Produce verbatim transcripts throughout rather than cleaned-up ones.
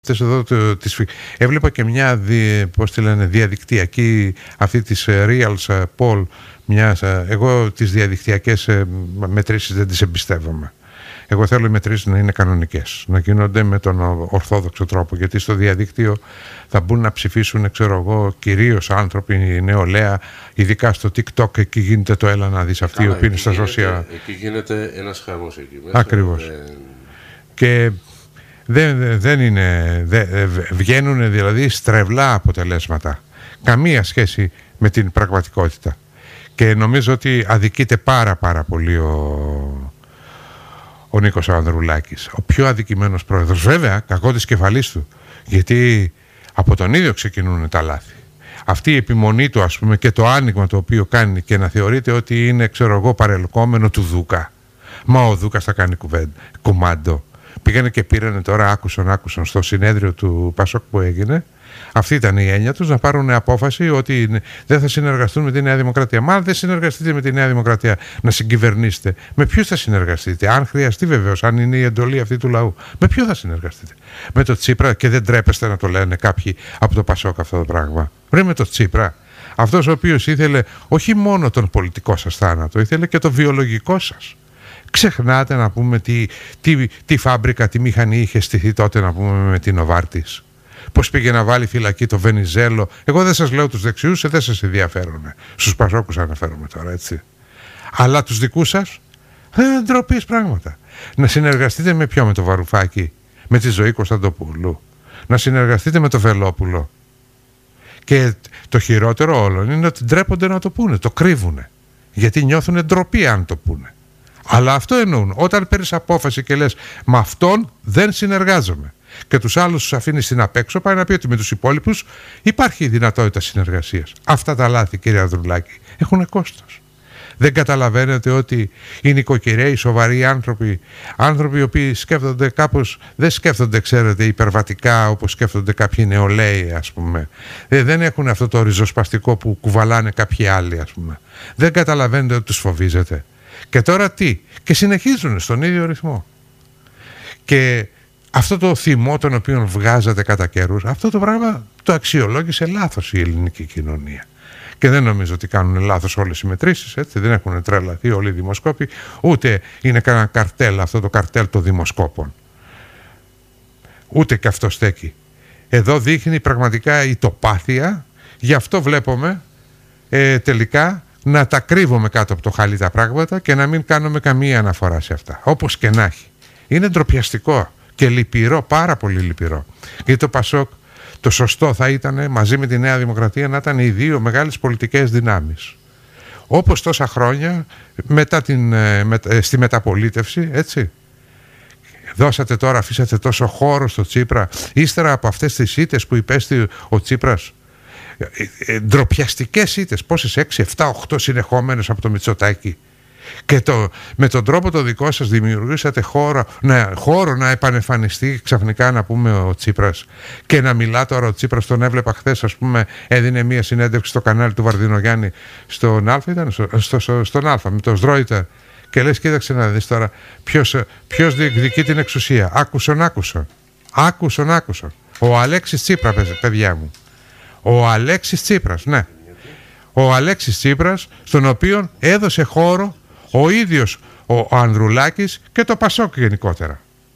Εδώ, το, της, έβλεπα και μια δι, πώς τη λένε, διαδικτυακή αυτή της Reals Poll μιας, εγώ τις διαδικτυακές μετρήσεις δεν τις εμπιστεύομαι. Εγώ θέλω οι μετρήσεις να είναι κανονικές, να γίνονται με τον ορθόδοξο τρόπο, γιατί στο διαδίκτυο θα μπουν να ψηφίσουν, ξέρω εγώ, κυρίως άνθρωποι, νεολαία, ειδικά στο TikTok, εκεί γίνεται το έλα να δεις αυτοί οι οποίοι είναι στα social. Εκεί γίνεται ένας χαμός εκεί μέσα. Ακριβώς. Ε... Και δεν, δεν είναι, δεν, βγαίνουν δηλαδή στρεβλά αποτελέσματα. Καμία σχέση με την πραγματικότητα. Και νομίζω ότι αδικείται πάρα πάρα πολύ ο, ο Νίκος Ανδρουλάκης. Ο πιο αδικημένος πρόεδρος. Βέβαια, κακό της κεφαλής του. Γιατί από τον ίδιο ξεκινούν τα λάθη. Αυτή η επιμονή του, ας πούμε, και το άνοιγμα το οποίο κάνει και να θεωρείται ότι είναι, ξέρω εγώ, παρελκόμενο του Δούκα. Μα ο Δούκας θα κάνει κουβέντα, κουμάντο. Πήγανε και πήρανε τώρα, άκουσαν, άκουσαν στο συνέδριο του Πασόκ που έγινε. Αυτή ήταν η έννοια τους, να πάρουν απόφαση ότι δεν θα συνεργαστούν με τη Νέα Δημοκρατία. Μα αν δεν συνεργαστείτε με τη Νέα Δημοκρατία να συγκυβερνήσετε, με ποιους θα συνεργαστείτε? Αν χρειαστεί βεβαίως, αν είναι η εντολή αυτή του λαού, με ποιον θα συνεργαστείτε? Με το Τσίπρα? Και δεν τρέπεστε να το λένε κάποιοι από το Πασόκ αυτό το πράγμα? Βρε, με το Τσίπρα. Αυτός ο οποίος ήθελε όχι μόνο τον πολιτικό σας θάνατο, ήθελε και το βιολογικό σας. Ξεχνάτε να πούμε τι, τι, τι φάμπρικα, τι μηχανή είχε στηθεί τότε, να πούμε, με την Νοβάρτις. Πώς πήγε να βάλει φυλακή το Βενιζέλο. Εγώ δεν σας λέω τους δεξιούς, δεν σας ενδιαφέρουν. Στους Πασόκους αναφέρομαι τώρα, έτσι. Αλλά τους δικούς σας, ε, ντροπής πράγματα. Να συνεργαστείτε με ποιο? Με το Βαρουφάκη? Με τη Ζωή Κωνσταντοπούλου? Να συνεργαστείτε με το Βελόπουλο? Και το χειρότερο όλων είναι ότι ντρέπονται να το πούνε, το κρύβουνε. Γιατί νιώθουν ντροπή αν το πούνε. Αλλά αυτό εννοούν. Όταν παίρνεις απόφαση και λες με αυτόν δεν συνεργάζομαι, και τους άλλους τους αφήνεις στην απέξω, πάει να πει ότι με τους υπόλοιπους υπάρχει η δυνατότητα συνεργασίας. Αυτά τα λάθη, κύριε Ανδρουλάκη, έχουν κόστος. Δεν καταλαβαίνετε ότι οι νοικοκυρέοι, σοβαροί άνθρωποι, άνθρωποι οι οποίοι σκέφτονται κάπως, δεν σκέφτονται, ξέρετε, υπερβατικά όπως σκέφτονται κάποιοι νεολαίοι, ας πούμε. Δεν έχουν αυτό το ριζοσπαστικό που κουβαλάνε κάποιοι άλλοι, ας πούμε. Δεν καταλαβαίνετε ότι τους φοβίζετε. Και τώρα τι? Και συνεχίζουν στον ίδιο ρυθμό. Και αυτό το θυμό τον οποίο βγάζατε κατά καιρούς, αυτό το πράγμα το αξιολόγησε λάθος η ελληνική κοινωνία. Και δεν νομίζω ότι κάνουν λάθος όλες οι μετρήσεις, έτσι. Δεν έχουν τρελαθεί όλοι οι δημοσκόποι, ούτε είναι κανένα καρτέλ αυτό το καρτέλ των δημοσκόπων. Ούτε και αυτό στέκει. Εδώ δείχνει πραγματικά η τοπάθεια, γι' αυτό βλέπουμε ε, τελικά να τα κρύβουμε κάτω από το χαλί τα πράγματα και να μην κάνουμε καμία αναφορά σε αυτά. Όπως και να έχει. Είναι ντροπιαστικό και λυπηρό, πάρα πολύ λυπηρό. Γιατί το Πασόκ, το σωστό θα ήταν μαζί με τη Νέα Δημοκρατία να ήταν οι δύο μεγάλες πολιτικές δυνάμεις. Όπως τόσα χρόνια μετά την, με, στη μεταπολίτευση, έτσι. Δώσατε τώρα, αφήσατε τόσο χώρο στο Τσίπρα, ύστερα από αυτές τις ήττες που υπέστη ο Τσίπρας. Ντροπιαστικές ήττες, πόσες, έξι, επτά, οκτώ συνεχόμενες από το Μητσοτάκη. Και το, με τον τρόπο το δικό σας δημιουργήσατε χώρο να, χώρο να επανεμφανιστεί ξαφνικά, να πούμε, ο Τσίπρας. Και να μιλά τώρα ο Τσίπρας, τον έβλεπα χθες, ας πούμε, έδινε μία συνέντευξη στο κανάλι του Βαρδινογιάννη στον Α, ήταν, στο, στο, στο, στον Α, με τον Σδρόιτερ. Και λες, κοίταξε να δεις τώρα ποιος, ποιος διεκδικεί την εξουσία. Άκουσον, άκουσον. Άκουσον, άκουσον. Ο Αλέξης Τσίπρα, παιδιά μου. Ο Αλέξης Τσίπρας, ναι. Ο Αλέξης Τσίπρας, στον οποίο έδωσε χώρο ο ίδιος ο Ανδρουλάκης και το Πασόκ γενικότερα.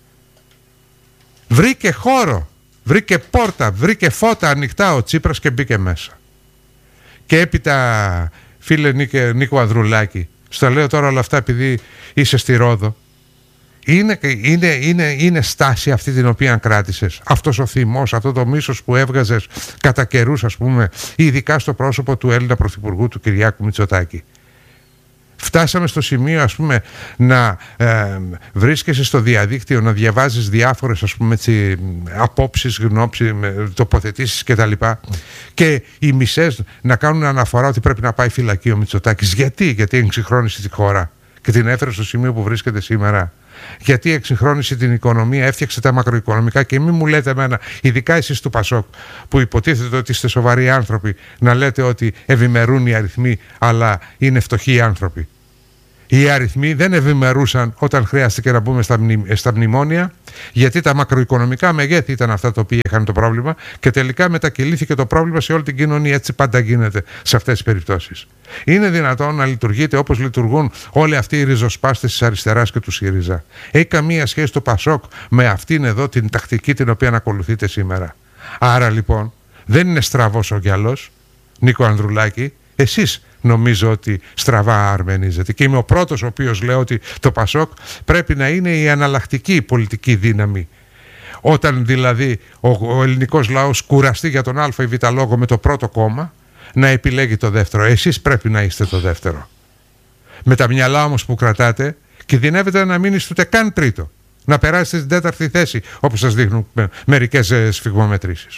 Βρήκε χώρο, βρήκε πόρτα, βρήκε φώτα ανοιχτά ο Τσίπρας και μπήκε μέσα. Και έπειτα, φίλε Νίκο Ανδρουλάκη, στο λέω τώρα όλα αυτά επειδή είσαι στη Ρόδο, Είναι, είναι, είναι, είναι στάση αυτή την οποία κράτησες. Αυτός ο θυμός, αυτό το μίσος που έβγαζες κατά καιρούς, ας πούμε, ειδικά στο πρόσωπο του Έλληνα Πρωθυπουργού, του Κυριάκου Μητσοτάκη. Φτάσαμε στο σημείο, ας πούμε, να ε, βρίσκεσαι στο διαδίκτυο, να διαβάζεις διάφορες, ας πούμε, έτσι, απόψεις, γνώψεις, τοποθετήσεις κτλ. Και οι μισές να κάνουν αναφορά ότι πρέπει να πάει φυλακή ο Μητσοτάκης. Γιατί? Γιατί εξυγχρόνισε τη χώρα και την έφερε στο σημείο που βρίσκεται σήμερα. Γιατί εξυγχρόνισε την οικονομία, έφτιαξε τα μακροοικονομικά. Και μην μου λέτε εμένα, ειδικά εσείς του Πασόκ, που υποτίθεται ότι είστε σοβαροί άνθρωποι, να λέτε ότι ευημερούν οι αριθμοί, αλλά είναι φτωχοί οι άνθρωποι. Οι αριθμοί δεν ευημερούσαν όταν χρειάστηκε να μπούμε στα, μνη... στα μνημόνια, γιατί τα μακροοικονομικά μεγέθη ήταν αυτά τα οποία είχαν το πρόβλημα και τελικά μετακυλήθηκε το πρόβλημα σε όλη την κοινωνία. Έτσι πάντα γίνεται σε αυτές τις περιπτώσεις. Είναι δυνατόν να λειτουργείτε όπως λειτουργούν όλοι αυτοί οι ριζοσπάστες της αριστεράς και του ΣΥΡΙΖΑ? Έχει καμία σχέση το ΠΑΣΟΚ με αυτήν εδώ την τακτική την οποία ακολουθείτε σήμερα? Άρα λοιπόν δεν είναι στραβός ο γυαλός, Νίκο Ανδρουλάκη. Εσείς νομίζω ότι στραβά αρμενίζετε, και είμαι ο πρώτος ο οποίος λέω ότι το ΠΑΣΟΚ πρέπει να είναι η αναλλακτική πολιτική δύναμη. Όταν δηλαδή ο, ο ελληνικός λαός κουραστεί για τον α ή β λόγο με το πρώτο κόμμα, να επιλέγει το δεύτερο. Εσείς πρέπει να είστε το δεύτερο. Με τα μυαλά όμως που κρατάτε, κινδυνεύετε να μην είστε ούτε καν τρίτο, να περάσετε στην τέταρτη θέση, όπως σας δείχνουν μερικές ε, σφιγμομετρήσεις.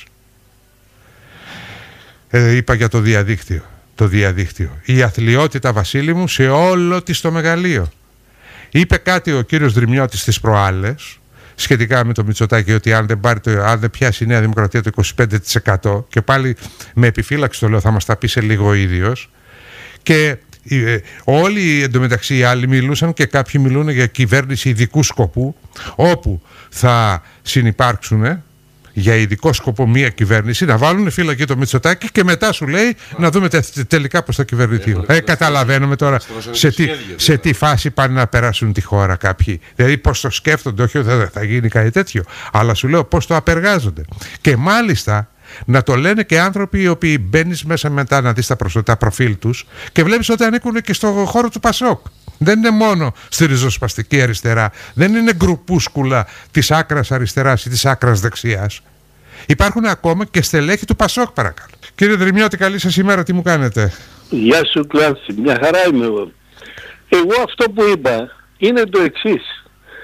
Ε, είπα για το διαδίκτυο. Το διαδίκτυο. Η αθλιότητα, Βασίλη μου, σε όλο της το μεγαλείο. Είπε κάτι ο κύριος Δρυμιώτης τις προάλλες σχετικά με το Μητσοτάκη, ότι αν δεν, πάρει το, αν δεν πιάσει η Νέα Δημοκρατία το είκοσι πέντε τοις εκατό, και πάλι με επιφύλαξη το λέω, θα μας τα πει σε λίγο ο ίδιος, και ε, όλοι εντωμεταξύ οι άλλοι μιλούσαν, και κάποιοι μιλούν για κυβέρνηση ειδικού σκοπού, όπου θα συνυπάρξουν για ειδικό σκοπό μία κυβέρνηση, να βάλουν φύλακη το Μητσοτάκη και μετά σου λέει Α. να δούμε τε, τελικά πώς θα κυβερνηθεί. Ε, καταλαβαίνουμε τώρα σε τι, σε τι φάση πάνε να περάσουν τη χώρα κάποιοι. Δηλαδή πώς το σκέφτονται, όχι ότι θα, θα γίνει κάτι τέτοιο, αλλά σου λέω πώς το απεργάζονται. Και μάλιστα να το λένε και άνθρωποι οι οποίοι μπαίνεις μέσα μετά να δεις τα, προσω... τα προφίλ τους και βλέπεις ότι ανήκουν και στο χώρο του ΠΑΣΟΚ. Δεν είναι μόνο στη ριζοσπαστική αριστερά, δεν είναι γκρουπούσκουλα της άκρας αριστεράς ή της άκρας δεξιάς. Υπάρχουν ακόμα και στελέχη του ΠΑΣΟΚ, παρακαλώ. Κύριε Δρυμιώτη, καλή σας ημέρα, τι μου κάνετε? Γεια σου Κλάση, μια χαρά είμαι εγώ. Εγώ αυτό που είπα είναι το εξής.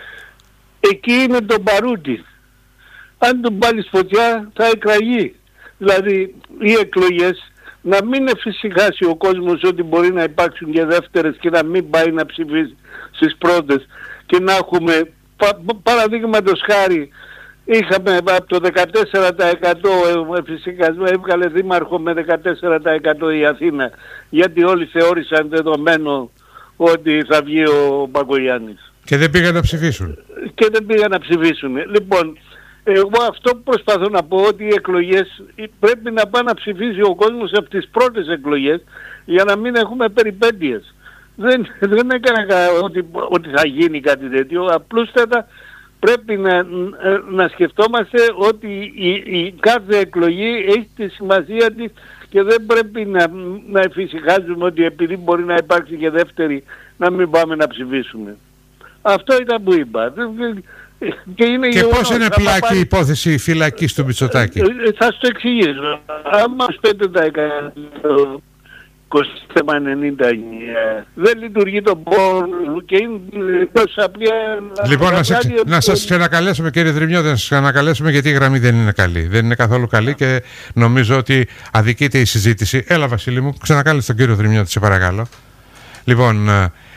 Εκεί είναι το μπαρούτι. Αν τον βάλεις φωτιά θα εκραγεί. Δηλαδή οι εκλογές να μην εφησυχάσει ο κόσμος ότι μπορεί να υπάρξουν και δεύτερες και να μην πάει να ψηφίσει στις πρώτες, και να έχουμε πα, παραδείγματος χάρη, είχαμε από το δεκατέσσερα τοις εκατό εφησυχασμό, έβγαλε δήμαρχο με δεκατέσσερα τοις εκατό η Αθήνα, γιατί όλοι θεώρησαν δεδομένο ότι θα βγει ο Μπακογιάννης. Και δεν πήγαν να ψηφίσουν. Και δεν πήγαν να ψηφίσουν. Λοιπόν, εγώ αυτό που προσπαθώ να πω, ότι οι εκλογές πρέπει να πάει να ψηφίσει ο κόσμος από τις πρώτες εκλογές, για να μην έχουμε περιπέτειες. Δεν, δεν έκανα ότι, ότι θα γίνει κάτι τέτοιο. Απλούστατα πρέπει να, να σκεφτόμαστε ότι η, η κάθε εκλογή έχει τη σημασία της και δεν πρέπει να, να εφησυχάζουμε ότι επειδή μπορεί να υπάρξει και δεύτερη να μην πάμε να ψηφίσουμε. Αυτό ήταν που είπα. Και, είναι και πώς είναι πλάκη πάρει... η υπόθεση φυλακής του Μητσοτάκη? Ε, θα σου το εξηγήσω. Άμα πέντε τοις εκατό είκοσι ενενήντα δεν λειτουργεί το πόνο και είναι τόσο απλή. Λοιπόν, να, σε, να σας ξανακαλέσουμε, κύριε Δρυμιώτη, να σας ξανακαλέσουμε, γιατί η γραμμή δεν είναι καλή. Δεν είναι καθόλου καλή και νομίζω ότι αδικείται η συζήτηση. Έλα, Βασίλη μου, ξανακάλεσε τον κύριο Δρυμιώτη, σε παρακαλώ. Λοιπόν,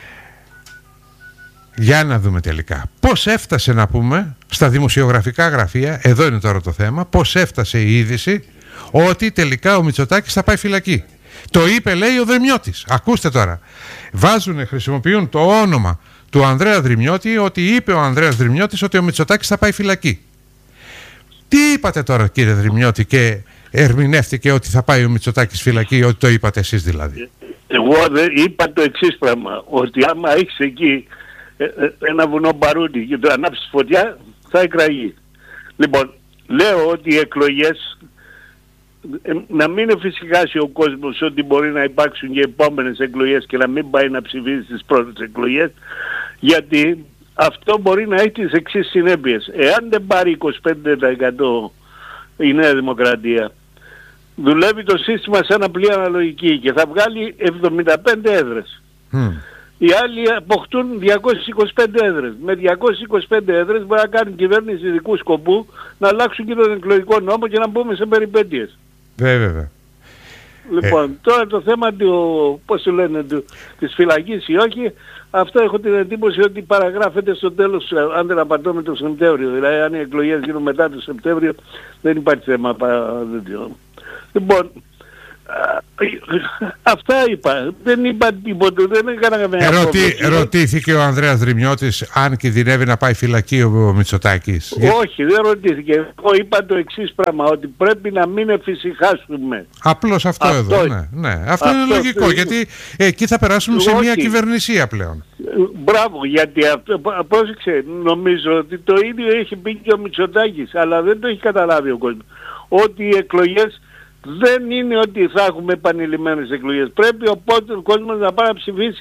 για να δούμε τελικά πώς έφτασε, να πούμε, στα δημοσιογραφικά γραφεία, εδώ είναι τώρα το θέμα, πώς έφτασε η είδηση ότι τελικά ο Μητσοτάκης θα πάει φυλακή. Το είπε, λέει, ο Δρυμιώτης. Ακούστε τώρα. Βάζουνε, χρησιμοποιούν το όνομα του Ανδρέα Δρυμιώτη, ότι είπε ο Ανδρέας Δρυμιώτης ότι ο Μητσοτάκης θα πάει φυλακή. Τι είπατε τώρα, κύριε Δρυμιώτη, και ερμηνεύτηκε ότι θα πάει ο Μητσοτάκης φυλακή, ότι το είπατε εσείς δηλαδή? Εγώ είπα το εξής πράγμα, ότι άμα έχεις εκεί ένα βουνό μπαρούτι και το ανάψεις φωτιά θα εκραγεί. Λοιπόν, λέω ότι οι εκλογές, να μην εφησυχάσει ο κόσμος ότι μπορεί να υπάρξουν και επόμενες εκλογές και να μην πάει να ψηφίσει στις πρώτες εκλογές, γιατί αυτό μπορεί να έχει τις εξής συνέπειες. Εάν δεν πάρει είκοσι πέντε τοις εκατό η Νέα Δημοκρατία, δουλεύει το σύστημα σαν απλή αναλογική και θα βγάλει εβδομήντα πέντε έδρες. Mm. Οι άλλοι αποκτούν διακόσιες είκοσι πέντε έδρες. Με διακόσιες είκοσι πέντε έδρες μπορεί να κάνουν κυβέρνηση ειδικού σκοπού, να αλλάξουν και τον εκλογικό νόμο και να μπούμε σε περιπέτειες. Βέβαια. Λοιπόν, ε. τώρα το θέμα του, πώς το λένε, του, της φυλακής ή όχι, αυτό έχω την εντύπωση ότι παραγράφεται στο τέλος, αν δεν απαντώ, το Σεπτέμβριο. Δηλαδή, αν οι εκλογές γίνουν μετά το Σεπτέμβριο, δεν υπάρχει θέμα. Λοιπόν, Αυτά είπα. Δεν είπα τίποτα. Δεν έκανα καμία Ερωτη, απόφαση. Ρωτήθηκε ο Ανδρέας Δρυμιώτης αν κινδυνεύει να πάει φυλακή ο Μητσοτάκης. Όχι, δεν ρωτήθηκε. Εγώ είπα το εξής πράγμα, ότι πρέπει να μην εφησυχάσουμε. Απλώς αυτό, αυτό εδώ. είναι. Ναι, ναι. Αυτό, Αυτό είναι λογικό, είναι. γιατί εκεί θα περάσουμε σε Όχι. μια κυβερνησία πλέον. Μπράβο, γιατί αυτό, πρόσεξε, νομίζω ότι το ίδιο έχει πει και ο Μητσοτάκης, αλλά δεν το έχει καταλάβει ο κόσμος. Ότι οι εκλογές δεν είναι ότι θα έχουμε επανειλημμένες εκλογές. Πρέπει οπότε ο κόσμος να πάει να ψηφίσει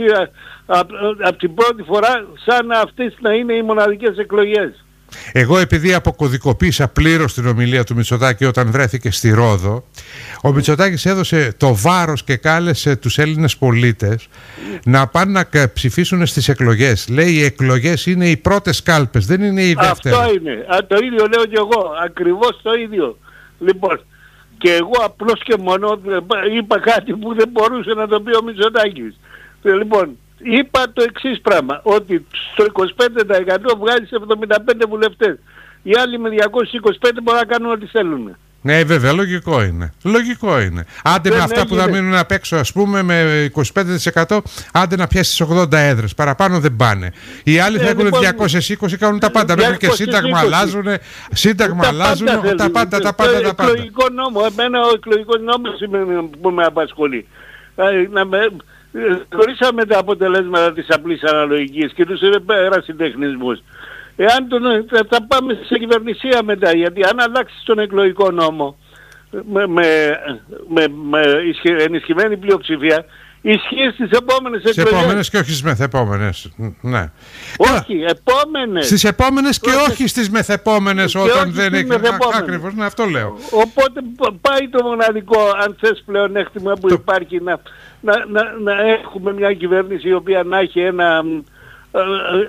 από την πρώτη φορά σαν αυτές να είναι οι μοναδικές εκλογές. Εγώ επειδή αποκωδικοποίησα πλήρως την ομιλία του Μητσοτάκη όταν βρέθηκε στη Ρόδο, ο Μητσοτάκης έδωσε το βάρος και κάλεσε τους Έλληνες πολίτες να πάνε να ψηφίσουν στις εκλογές. Λέει οι εκλογές είναι οι πρώτες κάλπες, δεν είναι οι δεύτερες. Αυτό είναι. Α, το ίδιο λέω και εγώ. Ακριβώς το ίδιο. Λοιπόν, και εγώ απλώς και μόνο είπα κάτι που δεν μπορούσε να το πει ο Μητσοτάκης. Λοιπόν, είπα το εξής πράγμα, ότι στο είκοσι πέντε τοις εκατό βγάζεις εβδομήντα πέντε βουλευτές. Οι άλλοι με διακόσιους είκοσι πέντε μπορούν να κάνουν ό,τι θέλουν. Ναι, βέβαια, λογικό είναι. Λογικό είναι. Άντε Δεν με αυτά έγινε. που θα μείνουν απ' έξω, ας πούμε, με είκοσι πέντε τοις εκατό, άντε να πιάσεις ογδόντα έδρες. Παραπάνω δεν πάνε. Οι άλλοι Ε, θα έχουν λοιπόν, διακόσιες είκοσι, κάνουν τα πάντα. Μέχρι και διακόσιες σύνταγμα είκοσι. αλλάζουν. Σύνταγμα Τα αλλάζουν. πάντα Τα θέλουν. πάντα, τα Το πάντα, τα πάντα. εκλογικό νόμο, εμένα ο εκλογικός νόμος είναι που με απασχολεί. Ε, Να με, γνωρίσαμε τα αποτελέσματα της απλής αναλογικής και τους ερασιτεχνισμούς. Εάν τον, θα, θα πάμε σε κυβερνησία μετά, γιατί αν αλλάξεις τον εκλογικό νόμο με, με, με, με ισχυ, ενισχυμένη πλειοψηφία, ισχύει στις επόμενες Στις εκλογές. επόμενες και όχι στις μεθεπόμενες. Ναι. Όχι, επόμενες. Στις επόμενες και Πρώτες. όχι στις μεθεπόμενες Και όταν όχι δεν στις έχει. μεθεπόμενες. Ακριβώς, ναι, αυτό λέω. Οπότε π- πάει το μοναδικό, αν θες, πλεονέκτημα που Το- υπάρχει να, να, να, να έχουμε μια κυβέρνηση η οποία να έχει ένα, ε,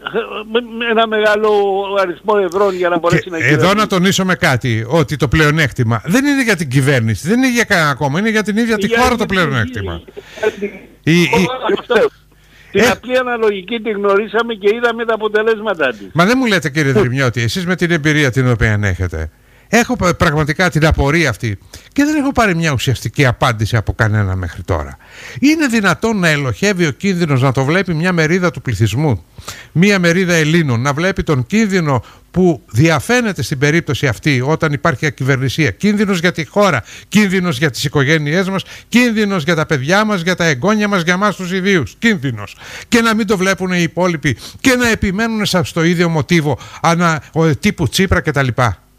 ε, ένα μεγάλο αριθμό εδρών για να μπορέσει Και να εδώ κυβερνήσει. να τονίσουμε κάτι, ότι το πλεονέκτημα δεν είναι για την κυβέρνηση, δεν είναι για κανένα κόμμα, είναι για την ίδια τη Για- χώρα το για- πλεονέκτημα. για- Η- η- Αυτό. Την Ε. απλή αναλογική τη γνωρίσαμε και είδαμε τα αποτελέσματά της. Μα δεν μου λέτε κύριε Δρυμιώτη, εσείς με την εμπειρία την οποία έχετε, έχω πα- πραγματικά την απορία αυτή και δεν έχω πάρει μια ουσιαστική απάντηση από κανένα μέχρι τώρα. Είναι δυνατόν να ελοχεύει ο κίνδυνος, να το βλέπει μια μερίδα του πληθυσμού, μια μερίδα Ελλήνων, να βλέπει τον κίνδυνο που διαφαίνεται στην περίπτωση αυτή όταν υπάρχει ακυβερνησία, κίνδυνος για τη χώρα, κίνδυνος για τις οικογένειές μας, κίνδυνος για τα παιδιά μας, για τα εγγόνια μας, για εμάς τους ιδίους, κίνδυνος, και να μην το βλέπουν οι υπόλοιποι και να επιμένουν στο ίδιο μοτίβο ανα, ο, τύπου Τσίπρα κτλ.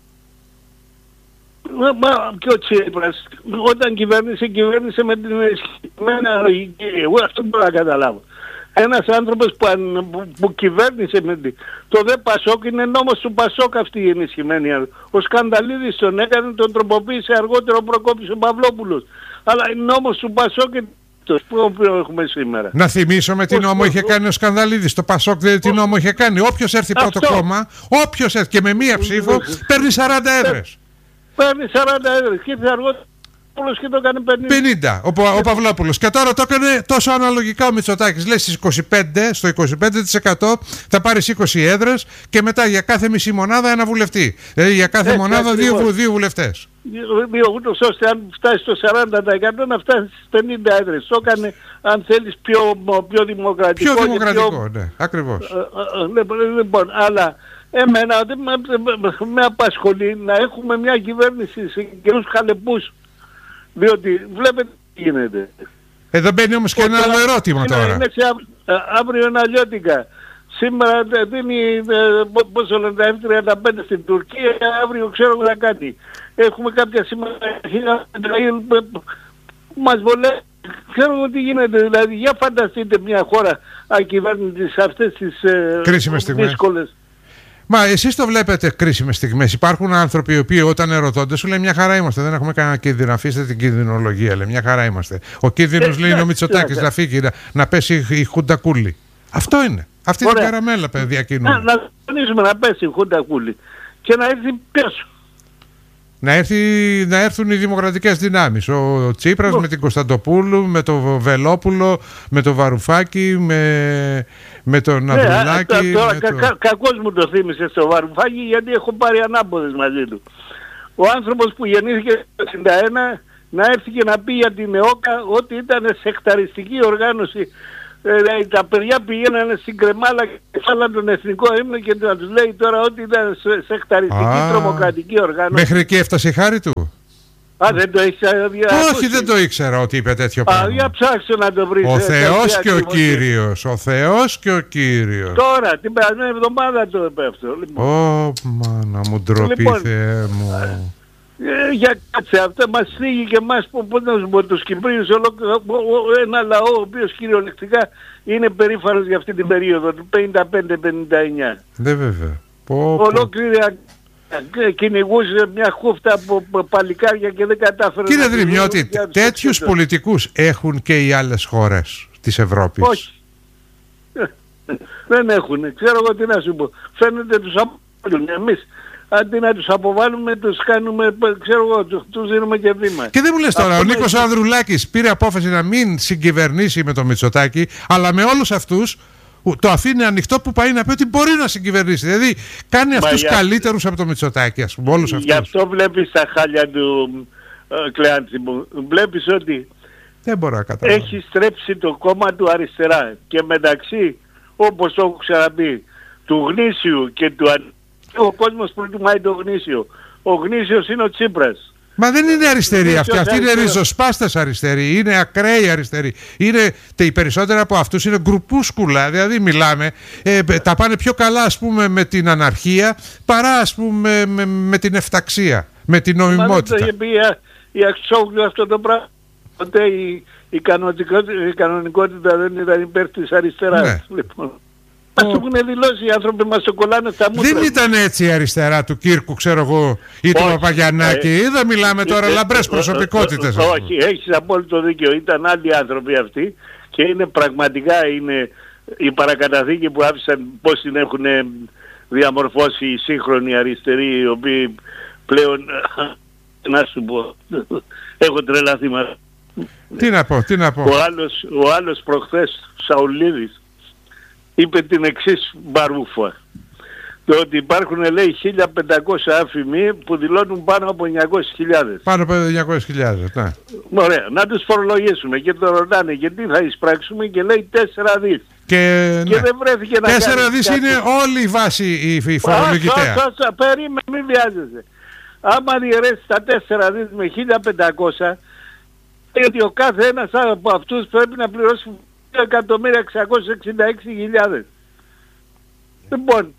Μα, μα και ο Τσίπρας όταν κυβέρνησε, κυβέρνησε με την ενισχυμένη αναλογική. Εγώ αυτό δεν μπορώ να καταλάβω. Ένας άνθρωπος που, αν- που, που κυβέρνησε με την... Το δε Πασόκ είναι νόμος του Πασόκ αυτή η ενισχυμένη αναλογική. Ο Σκανδαλίδης τον έκανε, τον τροποποίησε αργότερο, ο Προκόπης ο Παυλόπουλος. Αλλά είναι νόμος του Πασόκ και το που έχουμε σήμερα. Να θυμίσω με τι Πώς, νόμο πώς, είχε πώς. κάνει ο Σκανδαλίδης. Το Πασόκ δεν τι νόμο είχε κάνει. Όποιος έρθει πρώτο Αυτό. κόμμα, όποιος έρθει και με μία ψήφο, παίρνει σαράντα έδρες. Παίρνει σαράντα έδρες και ήρθε αργότερο και το έκανε πενήντα. πενήντα ο, Πα- ο Παυλόπουλος. Και τώρα το έκανε τόσο αναλογικά ο Μητσοτάκης. Λέει στις είκοσι πέντε, στο είκοσι πέντε τοις εκατό θα πάρεις είκοσι έδρες και μετά για κάθε μισή μονάδα ένα βουλευτή. Δηλαδή για κάθε Έτσι, μονάδα δύο, ακριβώς. βου- δύο βουλευτές. Ούτως ώστε αν φτάσει στο σαράντα τοις εκατό να φτάσει στις πενήντα έδρες. Το έκανε, αν θέλεις, πιο, πιο δημοκρατικό. Πιο και δημοκρατικό, ναι, ακριβώς. Ε, ε, ε, Λοιπόν, αλλά εμένα δεν με, με, με απασχολεί να έχουμε μια κυβέρνηση σε καιρούς χαλεπούς. Διότι βλέπετε τι γίνεται. Εδώ μπαίνει όμως και ένα άλλο ερώτημα είναι, τώρα. Είναι σε α- α- αύριο είναι αλλιώτικα. Σήμερα ε, δίνει, ε, πο- πώς το λένε, τα εφ τριάντα πέντε στην Τουρκία, αύριο ξέρω τι θα κάνει. Έχουμε κάποια σήμερα που μας βολεύει. Ξέρω τι γίνεται, δηλαδή για φανταστείτε μια χώρα ακυβέρνητη σε αυτές τις ε, Κρίσιμες στιγμές. δύσκολες. Μα εσείς το βλέπετε κρίσιμες στιγμές. Υπάρχουν άνθρωποι οι οποίοι όταν ερωτώνται σου λένε μια χαρά είμαστε. Δεν έχουμε κανένα κίνδυνο. Αφήστε την κινδυνολογία. Λέει μια χαρά είμαστε. Ο κίνδυνος Ε, λέει είναι ο ναι, Μητσοτάκης ναι. να φύγει, να, να πέσει η Χουντακούλη. Αυτό είναι. Αυτή είναι η Ωραία. καραμέλα, παιδιά, Να, διακινούν. να τονίσουμε να πέσει η Χούντα Κούλη και να έρθει πίσω. Να, έρθει, να έρθουν οι δημοκρατικές δυνάμεις. Ο Τσίπρας Ω. με την Κωνσταντοπούλου, με τον Βελόπουλο, με τον Βαρουφάκη, με, με τον Ανδρουλάκη. Ναι, τώρα με κα, το... κα, κακώς μου το θύμισε στο Βαρουφάκη γιατί έχω πάρει ανάποδες μαζί του. Ο άνθρωπος που γεννήθηκε το εξήντα ένα να έρθει και να πει για την ΕΟΚΑ ότι ήταν σεκταριστική οργάνωση. Ε, τα παιδιά πηγαίνανε στην κρεμάλα και φάλαν τον εθνικό ύμνο και να τους λέει τώρα ότι ήταν σεκταριστική Α, τρομοκρατική οργάνωση. Μέχρι εκεί έφτασε η χάρη του. Α, δεν το έχεις Όχι, ακούσει. Δεν το ήξερα ότι είπε τέτοιο πράγμα. Α, για ψάξω να το βρεις. Ο Θεός και ο Κύριος. Ο Θεός και ο Κύριος. Τώρα, την περασμένη εβδομάδα το είπε αυτό. Λοιπόν. Ω, μάνα μου, ντροπή, λοιπόν, Θεέ μου. Ε, για κάτσε, αυτό μας θίγει και εμάς που, που, που, τους Κυπρίους, ένα λαό ο οποίος κυριολεκτικά είναι περήφανος για αυτή την περίοδο του πενήντα πέντε πενήντα εννιά. Ναι, βέβαια. Πω, πω. Ολόκληρη κυνηγούσε μια χούφτα από παλικάρια και δεν κατάφερε. Κύριε Δρυμιώτη, τέτοιους πολιτικούς έχουν και οι άλλες χώρες της Ευρώπης? Όχι. Δεν έχουν. Ξέρω εγώ τι να σου πω. Φαίνεται τους αποβάλλουν. Εμείς αντί να τους αποβάλουμε, τους κάνουμε, ξέρω εγώ, τους, τους δίνουμε και βήμα. Και δεν μου λες τώρα, αυτό ο Νίκος με... Ανδρουλάκης πήρε απόφαση να μην συγκυβερνήσει με τον Μητσοτάκη, αλλά με όλους αυτούς το αφήνει ανοιχτό που πάει να πει ότι μπορεί να συγκυβερνήσει. Δηλαδή κάνει Μα αυτούς για... καλύτερους από το Μητσοτάκη, ας πούμε, όλους αυτούς. Γι' αυτό βλέπεις τα χάλια του ε, Κλεάνθη μου. Βλέπεις ότι δεν μπορώ να καταλάβω. Έχει στρέψει το κόμμα του αριστερά και μεταξύ, όπως το έχω ξαναπεί, του γνήσιου και του αριστερού, ο κόσμος προτιμάει το γνήσιο. Ο γνήσιος είναι ο Τσίπρας. Μα δεν είναι αριστεροί αυτοί, αυτοί είναι ριζοσπάστες αριστεροί, είναι ακραίοι αριστεροί. Είναι, οι περισσότεροι από αυτούς είναι γκρουπούσκουλα, δηλαδή μιλάμε, ε, τα πάνε πιο καλά ας πούμε με την αναρχία παρά ας πούμε με, με την εφταξία, με την νομιμότητα. Μα δεν το είχε πει η Αξόγλου αυτό το πράγμα, ότι η, η, κανονικότητα, η κανονικότητα δεν ήταν υπέρ της αριστεράς. Ναι. Λοιπόν. Μας το έχουν δηλώσει οι άνθρωποι, μας το κολλάνε στα μούτρα. Δεν ήταν έτσι η αριστερά του Κύρκου, ξέρω εγώ, ή του Παπαγιαννάκη. Ε, Είδα μιλάμε τώρα ε, λαμπρές ε, προσωπικότητες. Ε, ε, όχι, έχεις απόλυτο δίκιο. Ήταν άλλοι άνθρωποι αυτοί και είναι πραγματικά είναι η παρακαταθήκη που άφησαν πώς την έχουν διαμορφώσει οι σύγχρονοι αριστεροί, οι οποίοι πλέον, να σου πω, έχω τρελαθεί. Τι να πω, τι να πω. Ο άλλος, ο άλλος προχθές, Σαουλίδης, είπε την εξής μπαρούφα. Το ότι υπάρχουν, λέει, χίλια πεντακόσια άφημοι που δηλώνουν πάνω από εννιακόσιες χιλιάδες. Πάνω από εννιακόσιες χιλιάδες, ναι. Ωραία, να τους φορολογήσουμε και το ρωτάνε και τι θα εισπράξουμε και λέει τέσσερα δις. Και, και ναι. δεν βρέθηκε να τέσσερα δις είναι όλη η βάση η, η φορολογητέα. Άσα, άσα, περίμενε, μην βιάζεσαι. Άμα διαιρέσεις τα τέσσερα δις με χίλια πεντακόσια, ότι ο κάθε ένας από αυτούς πρέπει να πληρώσει δύο εκατομμύρια εξακόσιες εξήντα έξι χιλιάδες. Λοιπόν,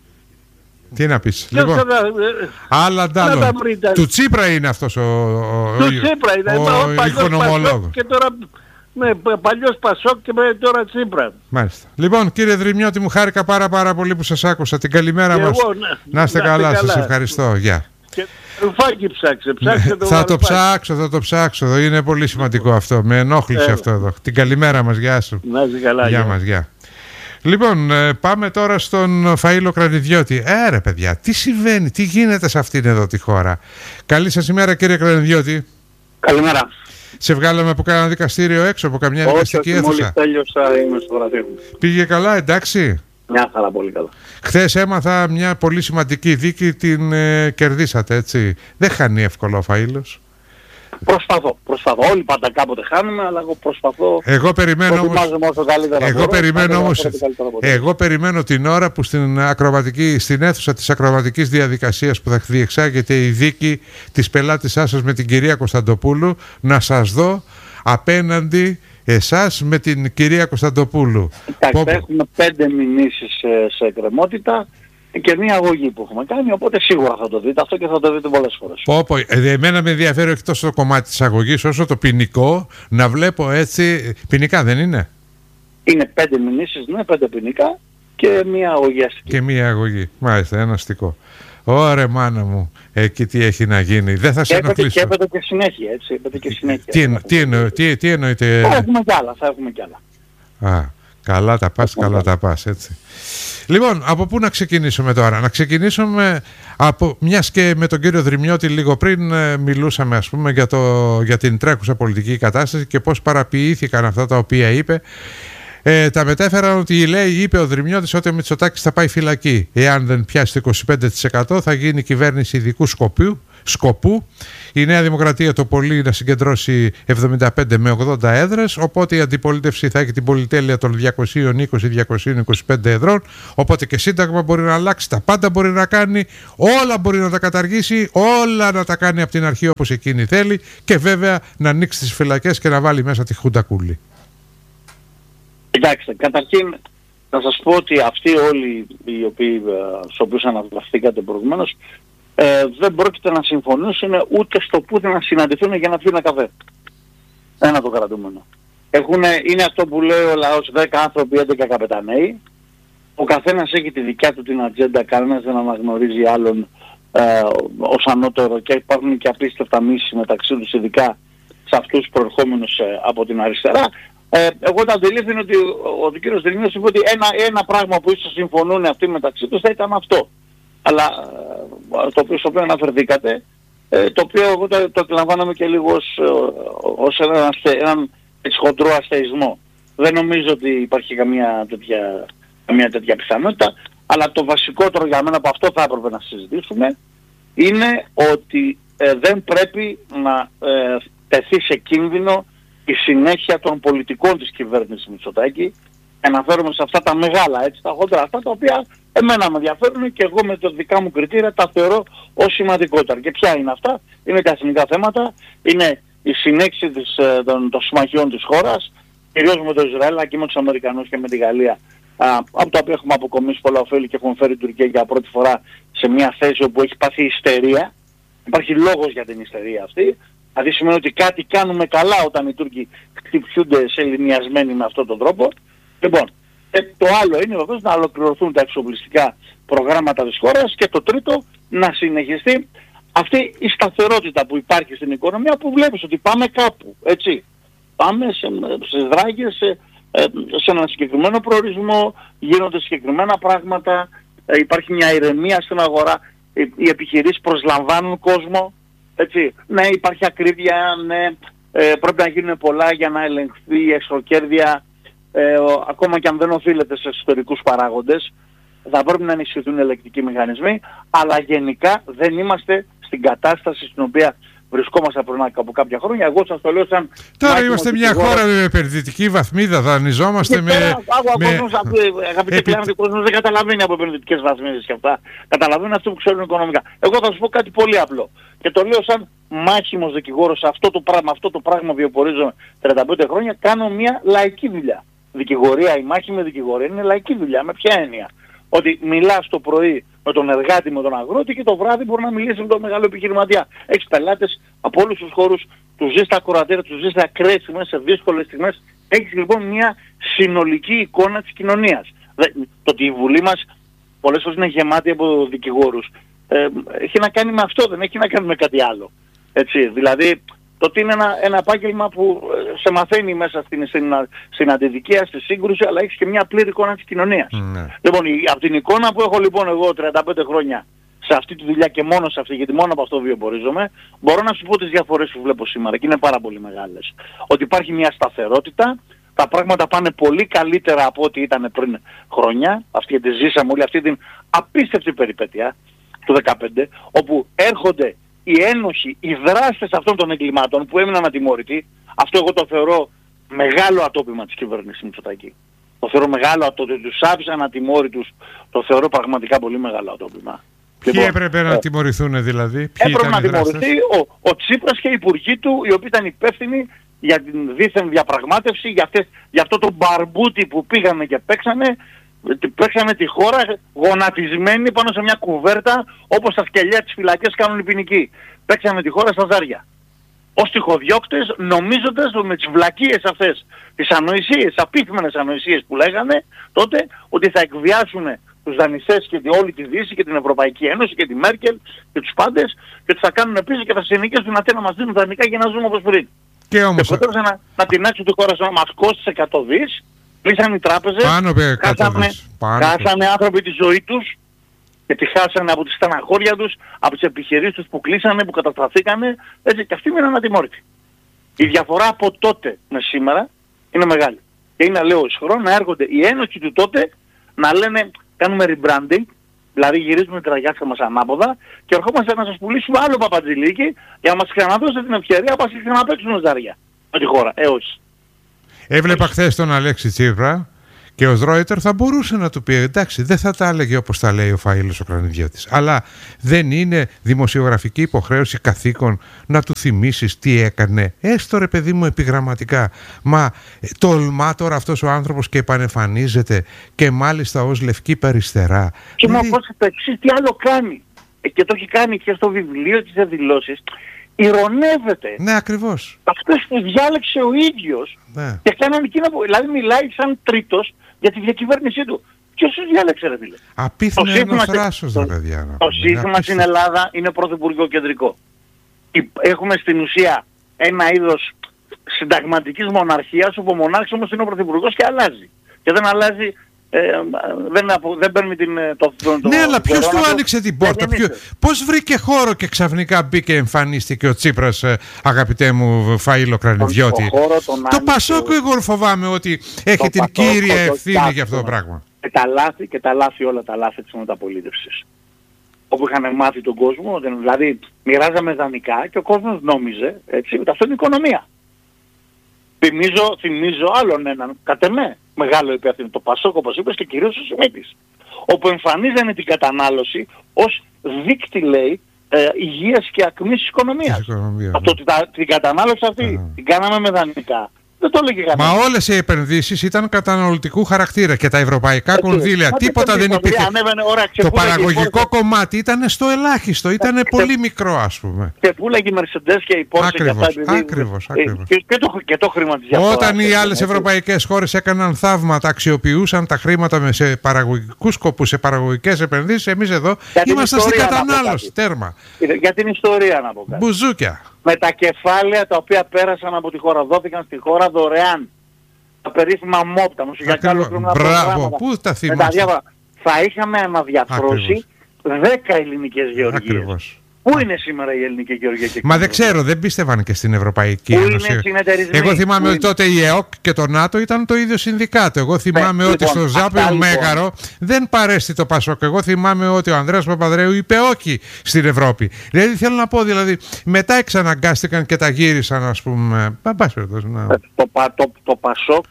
τι να πεις, λοιπόν, θα, άλλα αντάλλον, του Τσίπρα είναι αυτός ο, ο, του Τσίπρα είναι, ο, ο, ο οικονομολόγος. Και τώρα, ναι, παλιός Πασόκ και τώρα Τσίπρα. Μάλιστα. Λοιπόν, κύριε Δρυμιώτη, μου χάρηκα πάρα πάρα πολύ που σας άκουσα. Την καλημέρα και μας. Εγώ, ναι, να είστε καλά, καλά, σας ευχαριστώ. Γεια. Και ρουφάκι ψάξε, ψάξε το θα το ψάξω, θα το ψάξω. Είναι πολύ σημαντικό αυτό. Με ενόχλησε ε, αυτό εδώ. Την καλημέρα μας, γεια σου. Να είστε καλά. Γεια μας, γεια. Λοιπόν, πάμε τώρα στον Φαΐλο Κρανιδιώτη. Ε, ρε παιδιά, τι συμβαίνει, τι γίνεται σε αυτήν εδώ τη χώρα. Καλή σας ημέρα, κύριε Κρανιδιώτη. Καλημέρα. Σε βγάλαμε από κανένα δικαστήριο έξω, από καμιά όχι, δικαστική αίθουσα? Μόλις τέλειωσα, είμαι στο γραφείο μου. Πήγε καλά, εντάξει? Μια χαρά, πολύ καλά. Χθες έμαθα μια πολύ σημαντική δίκη, την ε, κερδίσατε, έτσι. Δεν χάνει εύκολο ο Φαΐλος. Προσπαθώ, προσπαθώ. Όλοι πάντα κάποτε χάνουμε, αλλά εγώ προσπαθώ. Εγώ περιμένω όμως, εγώ μπορώ, περιμένω όμως, εγώ περιμένω την ώρα που στην, ακροματική, στην αίθουσα της ακροματικής διαδικασίας που θα διεξάγεται η δίκη της πελάτησάς σας με την κυρία Κωνσταντοπούλου, να σας δω απέναντι εσάς με την κυρία Κωνσταντοπούλου. Εντάξει, Πόπο... έχουμε πέντε μηνύσεις σε, σε εκκρεμότητα και μία αγωγή που έχουμε κάνει, οπότε σίγουρα θα το δείτε αυτό και θα το δείτε πολλές φορές. Πω, πω, εμένα με ενδιαφέρει όχι τόσο το κομμάτι της αγωγής όσο το ποινικό, να βλέπω έτσι, ποινικά δεν είναι? Είναι πέντε μηνύσεις, ναι, πέντε ποινικά και μία αγωγή αστική. Και μία αγωγή, μάλιστα, ένα αστικό. Ωρε μάνα μου, εκεί τι έχει να γίνει, δεν θα σε ενοχλήσω. Και έπεται και συνέχεια, έτσι, έπεται και συνέχεια. Τι, τι, τι, εννο, τι, τι εννοείται? Θα έχουμε κι άλλα, θα έχουμε κι άλλα. Α, καλά τα πας, καλά καλά τα πας, έτσι. Λοιπόν, από πού να ξεκινήσουμε τώρα? Να ξεκινήσουμε από, μιας και με τον κύριο Δρυμιώτη λίγο πριν ε, μιλούσαμε ας πούμε για, το, για την τρέχουσα πολιτική κατάσταση και πώς παραποιήθηκαν αυτά τα οποία είπε. Ε, τα μετέφεραν ότι λέει, είπε ο Δρυμιώτης ότι ο Μητσοτάκης θα πάει φυλακή. Εάν δεν πιάσει το είκοσι πέντε τοις εκατό θα γίνει κυβέρνηση ειδικού σκοπίου σκοπού. Η Νέα Δημοκρατία το πολύ να συγκεντρώσει εβδομήντα πέντε με ογδόντα έδρες, οπότε η αντιπολίτευση θα έχει την πολυτέλεια των διακόσια είκοσι με διακόσια είκοσι πέντε εδρών, οπότε και σύνταγμα μπορεί να αλλάξει, τα πάντα μπορεί να κάνει, όλα μπορεί να τα καταργήσει, όλα να τα κάνει από την αρχή όπως εκείνη θέλει και βέβαια να ανοίξει τις φυλακές και να βάλει μέσα τη Χούντα Κούλη. Κοιτάξτε, καταρχήν να σας πω ότι αυτοί όλοι οι οποίοι, στους οποίους αναφερθήκατε προηγουμένως, ε, δεν πρόκειται να συμφωνήσουν ούτε στο πού να συναντηθούν για να πιούν ένα καφέ. Ένα το κρατούμενο. Έχουνε, είναι αυτό που λέει ο λαός, δέκα άνθρωποι, έντεκα καπεταναίοι. Ο καθένας έχει τη δικιά του την ατζέντα, κανένας δεν αναγνωρίζει άλλον ε, ως ανώτερο και υπάρχουν και απίστευτα μίση μεταξύ τους, ειδικά σε αυτούς προερχόμενους ε, από την αριστερά. Ε, εγώ τα αντιλήφθη ότι ο, ο, ο κ. Δρυμίος είπε ότι ένα, ένα πράγμα που ίσως συμφωνούν αυτοί μεταξύ τους θα ήταν αυτό. Αλλά ε, το οποίο, στο οποίο αναφερθήκατε, ε, το οποίο εγώ το, το εκλαμβάνομαι και λίγο ως, ως έναν, έναν χοντρό αστεϊσμό. Δεν νομίζω ότι υπάρχει καμία τέτοια, καμία τέτοια πιθανότητα, αλλά το βασικότερο για μένα, από αυτό θα έπρεπε να συζητήσουμε, είναι ότι ε, δεν πρέπει να ε, τεθεί σε κίνδυνο η συνέχεια των πολιτικών της κυβέρνησης Μητσοτάκη. Αναφέρομαι σε αυτά τα μεγάλα, έτσι, τα χοντρά, αυτά τα οποία εμένα με ενδιαφέρουν και εγώ με τα δικά μου κριτήρια τα θεωρώ ως σημαντικότερα. Και ποια είναι αυτά? Είναι τα εθνικά θέματα, είναι η συνέχιση της, των, των συμμαχιών της χώρας, κυρίως με το Ισραήλ, και με τους Αμερικανούς και με τη Γαλλία, α, από τα οποία έχουμε αποκομίσει πολλά ωφέλη και έχουμε φέρει την Τουρκία για πρώτη φορά σε μια θέση όπου έχει πάθει ιστερία. Υπάρχει λόγος για την ιστερία αυτή. Δηλαδή σημαίνει ότι κάτι κάνουμε καλά όταν οι Τούρκοι χτυπιούνται σε λιμιασμένοι με αυτόν τον τρόπο. Λοιπόν, ε, το άλλο είναι βεβαίως να ολοκληρωθούν τα εξοπλιστικά προγράμματα της χώρας και το τρίτο να συνεχιστεί αυτή η σταθερότητα που υπάρχει στην οικονομία, που βλέπεις ότι πάμε κάπου, έτσι. Πάμε σε, σε δράγες, σε, σε έναν συγκεκριμένο προορισμό, γίνονται συγκεκριμένα πράγματα, ε, υπάρχει μια ηρεμία στην αγορά, ε, οι επιχειρήσεις προσλαμβάνουν κόσμο, έτσι. Ναι, υπάρχει ακρίβεια, ναι, ε, πρέπει να γίνουν πολλά για να ελεγχθεί η εξωκέρδεια, ε, ο, ακόμα και αν δεν οφείλεται σε εσωτερικούς παράγοντες, θα πρέπει να ενισχυθούν ελεγκτικοί μηχανισμοί, αλλά γενικά δεν είμαστε στην κατάσταση στην οποία βρισκόμαστε πριν από κάποια χρόνια. Εγώ σας το λέω σαν... Τώρα είμαστε μια χώρα με επενδυτική βαθμίδα, δανειζόμαστε με... Αγαπητοί κλάδοι, ο κόσμος δεν καταλαβαίνει από επενδυτικές βαθμίδες και αυτά. Καταλαβαίνει αυτό που ξέρουν οικονομικά. Εγώ θα σας πω κάτι πολύ απλό. Και το λέω σαν μάχημος δικηγόρος, αυτό το πράγμα, αυτό το πράγμα βιοπορίζω τριάντα πέντε χρόνια, κάνω μια λαϊκή δουλειά. Δικηγορία, η μάχημη δικηγορία είναι λαϊκή δουλειά. Με ποια έννοια? Ότι μιλάς το πρωί με τον εργάτη, με τον αγρότη και το βράδυ μπορεί να μιλήσει με τον μεγάλο επιχειρηματία. Έχεις πελάτες από όλους τους χώρους, τους ζεις στα κουρατέρα, τους ζεις στα ακραίες στιγμές, σε δύσκολες στιγμές. Έχεις λοιπόν μια συνολική εικόνα της κοινωνίας. Το ότι η Βουλή μας πολλές φορές είναι γεμάτη από δικηγόρους, ε, έχει να κάνει με αυτό, δεν έχει να κάνει με κάτι άλλο. Έτσι, δηλαδή το ότι είναι ένα, ένα επάγγελμα που σε μαθαίνει μέσα στην, στην, στην αντιδικία, στη σύγκρουση, αλλά έχεις και μια πλήρη εικόνα της κοινωνίας. Mm. Λοιπόν, η, από την εικόνα που έχω λοιπόν εγώ τριάντα πέντε χρόνια σε αυτή τη δουλειά και μόνο σε αυτή, γιατί μόνο από αυτό βιοπορίζομαι, μπορώ να σου πω τις διαφορές που βλέπω σήμερα και είναι πάρα πολύ μεγάλες. Ότι υπάρχει μια σταθερότητα, τα πράγματα πάνε πολύ καλύτερα από ό,τι ήταν πριν χρόνια, αυτή γιατί ζήσαμε όλη αυτή την απίστευτη περιπέτεια του δεκαπέντε, όπου έρχονται οι ένοχοι, οι δράστες αυτών των εγκλημάτων που έμειναν ατιμόρυτοι. Αυτό εγώ το θεωρώ μεγάλο ατόπιμα της κυβέρνησης Μητσοτάκη. Το θεωρώ μεγάλο ατόπιμα, τους άφησαν ατιμόρυτους, το θεωρώ πραγματικά πολύ μεγάλο ατόπιμα. Ποιοι λοιπόν, έπρεπε να ε, τιμωρηθούν δηλαδή? Ποιοι έπρεπε να τιμωρηθεί ο, ο Τσίπρας και οι υπουργοί του, οι οποίοι ήταν υπεύθυνοι για την δίθεν διαπραγμάτευση, για, αυτές, για αυτό το μπαρμπούτι που πήγανε και παίξανε, παίξανε τη χώρα γονατισμένη πάνω σε μια κουβέρτα, όπως τα σκελιά της φυλακές κάνουν οι ποινικοί. Παίξανε τη χώρα στα ζάρια. Ως τυχοδιώκτες, νομίζοντας με τις βλακίες αυτές, τις ανοησίες, απίθμενες ανοησίες που λέγανε τότε, ότι θα εκβιάσουν τους δανειστές και όλη τη Δύση και την Ευρωπαϊκή Ένωση και τη Μέρκελ και τους πάντες, και τους θα κάνουν επίσης και θα συνοικήσουν αυτοί να μας δίνουν δανεικά για να ζούμε όπως πριν. Και όμως... Και να, να την άξουν τη χώρα να μας κόστησε εκατό δις. Κλείσαν οι τράπεζες, χάσανε, χάσανε άνθρωποι τη ζωή τους και τη χάσανε από τη στεναχώρια τους, από τις επιχειρήσεις τους που κλείσανε, που καταστραφήκανε, έτσι, και αυτοί μείναν ατιμόρυτοι. Η διαφορά από τότε με σήμερα είναι μεγάλη. Και είναι, λέω, ισχυρό να έρχονται οι ένοχοι του τότε να λένε κάνουμε rebranding, Δηλαδή γυρίζουμε τη ραγιάσκα μας ανάποδα και ερχόμαστε να σας πουλήσουμε άλλο παπατζηλίκι για να μας ξαναδώσετε την ευκαιρία να μας ξαναπαίξουμε ζάρια με τη χώρα. Ε, όχι. Έβλεπα χθες τον Αλέξη Τσίπρα και ο Ρόιτερ θα μπορούσε να του πει εντάξει, δεν θα τα έλεγε όπως τα λέει ο Φαΐλος ο Κρανιδιώτης, αλλά δεν είναι δημοσιογραφική υποχρέωση καθήκον να του θυμίσεις τι έκανε, έστω ρε παιδί μου επιγραμματικά. Μα τολμά τώρα αυτός ο άνθρωπος και επανεμφανίζεται και μάλιστα ως λευκή περιστερά. Και δηλαδή... μα πώς το εξής, τι άλλο κάνει. Ε, και το έχει κάνει και στο βιβλίο και σε δηλώσεις. Ηρωνεύεται. Ναι, ακριβώς. Αυτός που διάλεξε ο ίδιος, ναι. Και κάνανε εκείνα που, δηλαδή μιλάει σαν τρίτος για τη διακυβέρνησή του. Ποιος τους διάλεξε ρε φίλε. Απίθυνο ένας θράσος ρε παιδιά. Το σύστημα στην Ελλάδα είναι πρωθυπουργικό κεντρικό. Έχουμε στην ουσία ένα είδος συνταγματικής μοναρχίας, όπου ο μονάρχης όμως είναι ο πρωθυπουργός και αλλάζει. Και δεν αλλάζει... Ε, δεν, δεν παίρνει την, το, το, ναι, το, αλλά ποιος του άνοιξε την πόρτα, ποιο, πώς βρήκε χώρο και ξαφνικά μπήκε εμφανίστηκε ο Τσίπρας, αγαπητέ μου Φαΐλο Κρανιδιώτη. Το, χώρο, το Πασόκο εγώ φοβάμαι ότι έχει την Πασόκο, κύρια ευθύνη για αυτό το πράγμα. Και τα λάθη, και τα λάθη όλα τα λάθη της μεταπολίτευσης. Όπου είχαν μάθει τον κόσμο, δηλαδή μοιράζαμε δανεικά και ο κόσμος νόμιζε, έτσι, αυτό είναι οικονομία. Θυμίζω, θυμίζω άλλον έναν, κατ' εμέ, μεγάλο υπεύθυνο, το Πασόκ όπως είπες και κυρίως ο Σιμίτης, όπου εμφανίζανε την κατανάλωση ως δείκτη, λέει, ε, υγείας και ακμής της οικονομίας. Οικονομία, αυτό, ναι. τα, την κατανάλωση αυτή yeah. την κάναμε με δανεικά. Δεν το έλεγε κανένα. Μα όλες οι επενδύσεις ήταν καταναλωτικού χαρακτήρα και τα ευρωπαϊκά έτσι, κονδύλια. Τίποτα δεν υπήρχε. Ώρα, το παραγωγικό κομμάτι ήταν στο ελάχιστο, ήταν ξε... πολύ μικρό ας πούμε. Και πουλάγε οι Mercedes και οι Porsche και αυτά. Ακριβώς, ακριβώς. Και, και, το, και το χρήμα της διαφοράς. Όταν οι άλλες ευρωπαϊκές χώρες έκαναν θαύματα, αξιοποιούσαν τα χρήματα σε παραγωγικούς σκοπούς, σε παραγωγικές επενδύσεις, εμείς εδώ ήμασταν στην κατανάλωση. Τέρμα. Για την ιστορία να πω κάτι. Μπουζούκια. Με τα κεφάλαια τα οποία πέρασαν από τη χώρα, δώθηκαν στη χώρα δωρεάν. Τα περίφημα μόπ, τα μουσιακά ολοκληρωμένα προγράμματα. Μπράβο, πού τα θυμάσαι. Θα είχαμε αναδιαφρώσει δέκα ελληνικές γεωργίες. Ακριβώς. Πού είναι σήμερα η ελληνική γεωργία και Μα δεν ξέρω, δεν πίστευαν και στην Ευρωπαϊκή Πού Ένωση. Είναι συνεταιρισμοί. Εγώ θυμάμαι Πού ότι τότε η ΕΟΚ και το ΝΑΤΟ ήταν το ίδιο συνδικάτο. Εγώ θυμάμαι ε, ότι λοιπόν, στο Ζάπιο λοιπόν. Μέγαρο δεν παρέστη το Πασόκ. Εγώ θυμάμαι ότι ο Ανδρέας Παπανδρέου είπε όχι στην Ευρώπη. Δηλαδή θέλω να πω, δηλαδή μετά εξαναγκάστηκαν και τα γύρισαν, ας πούμε. Να... Το, το, το Πασόκ,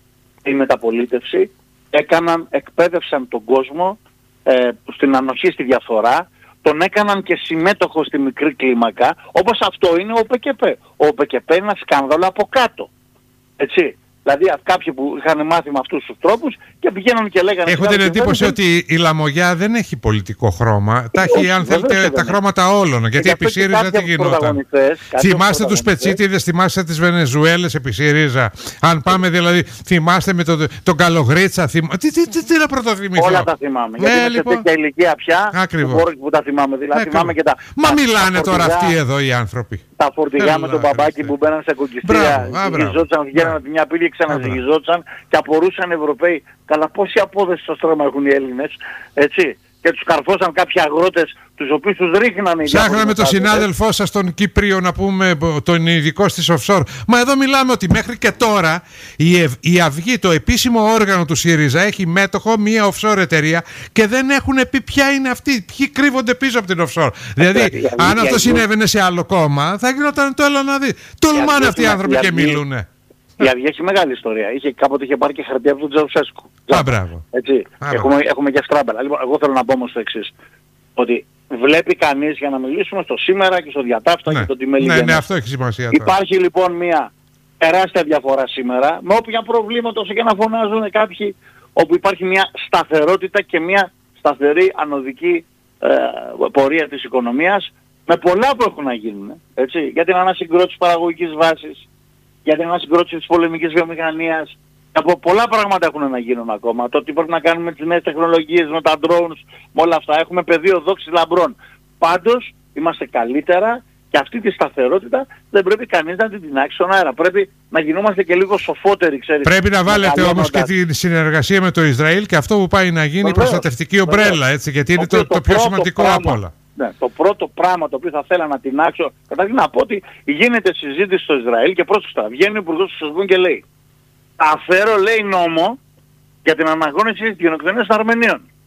η μεταπολίτευση, έκαναν, εκπαίδευσαν τον κόσμο ε, στην ανοχή, στη διαφθορά. Τον έκαναν και συμμέτοχο στη μικρή κλίμακα, όπως αυτό είναι ο ΠΚΠ. Ο ΠΚΠ είναι ένα σκάνδαλο από κάτω. Έτσι. Δηλαδή κάποιοι που είχαν μάθει με αυτούς τους τρόπους και πηγαίνουν και λέγανε... Έχω την εντύπωση ότι η Λαμογιά δεν έχει πολιτικό χρώμα. Τα έχει, αν θέλετε, τα χρώματα όλων. Γιατί επί ΣΥΡΙΖΑ τι γινόταν. Θυμάστε τους Πετσίτιδες, θυμάστε τις Βενεζουέλες επί ΣΥΡΙΖΑ. Αν πάμε δηλαδή, θυμάστε με τον το Καλογρίτσα. Θυμ... Τι, τι, τι, τι να πρωτοθυμηθώ. Όλα τα θυμάμαι. Γιατί είναι λοιπόν... σε τέτοια ηλικία πια που τα θυμάμαι. Δηλαδή, θυμάμαι και τα... Μα μιλάνε τώρα αυτοί εδώ οι άνθρωποι. Τα φορτηγά με τον μπαμπάκι που μπαίναν σε κοκκιστήρια, ζυγιζόταν, βγαίναν από μια πύλη, ξαναζυγιζόταν και απορούσαν οι Ευρωπαίοι. Καλά, πόση απόδοση στο στρώμα έχουν οι Έλληνες, έτσι. Και τους καρφώσαν κάποιοι αγρότες, τους οποίους τους ρίχνανε. Ψάχναμε τον συνάδελφό σας τον Κύπριο να πούμε, τον ειδικό στις offshore. Μα εδώ μιλάμε ότι μέχρι και τώρα η, Ευ... η Αυγή, το επίσημο όργανο του ΣΥΡΙΖΑ, έχει μέτοχο μία offshore εταιρεία και δεν έχουν πει ποια είναι αυτή, ποιοι κρύβονται πίσω από την offshore. Δηλαδή, αν αυτό συνέβαινε σε άλλο κόμμα, θα γινόταν το έλα να δει. Τολμάνε αυτοί οι άνθρωποι και μιλούνε. Η Αυγή έχει μεγάλη ιστορία. Είχε, κάποτε είχε πάρει και χαρτιά από τον Τζαουσέσκου. Α, μπράβο. Έτσι. Α, έχουμε, έχουμε και στράμπελα. Λοιπόν, εγώ θέλω να πω όμως το εξής. Ότι βλέπει κανείς, για να μιλήσουμε στο σήμερα και στο διατάφτα ναι. και το τιμέλι. Ναι, ναι, αυτό έχει σημασία. Τώρα. Υπάρχει λοιπόν μια τεράστια διαφορά σήμερα, με όποια προβλήματα όσο και να φωνάζουν κάποιοι, όπου υπάρχει μια σταθερότητα και μια σταθερή ανωδική ε, πορεία της οικονομίας, με πολλά που έχουν να γίνουν. Έτσι. Για την ανασυγκρότηση παραγωγικής βάσης, για την ανασυγκρότηση της πολεμικής βιομηχανίας. Από πολλά πράγματα έχουν να γίνουν ακόμα. Το τι πρέπει να κάνουμε με τις νέες τεχνολογίες, με τα drones, με όλα αυτά. Έχουμε πεδίο δόξης λαμπρών. Πάντως είμαστε καλύτερα και αυτή τη σταθερότητα δεν πρέπει κανείς να την τεινάξει στον αέρα. Πρέπει να γινόμαστε και λίγο σοφότεροι, ξέρεις. Πρέπει να βάλετε όμως και τη συνεργασία με το Ισραήλ και αυτό που πάει να γίνει η προστατευτική ομπρέλα, έτσι, γιατί είναι το, το, το πιο σημαντικό από όλα. Ναι, το πρώτο πράγμα το οποίο θα θέλα να τεινάξω, καταρχήν να πω ότι γίνεται συζήτηση στο Ισραήλ και πρόσεξα, βγαίνει ο Υπουργός του Εξωτερικών και λέει θα φέρω, λέει, νόμο για την αναγνώριση της γενοκτονίας των Αρμενίων.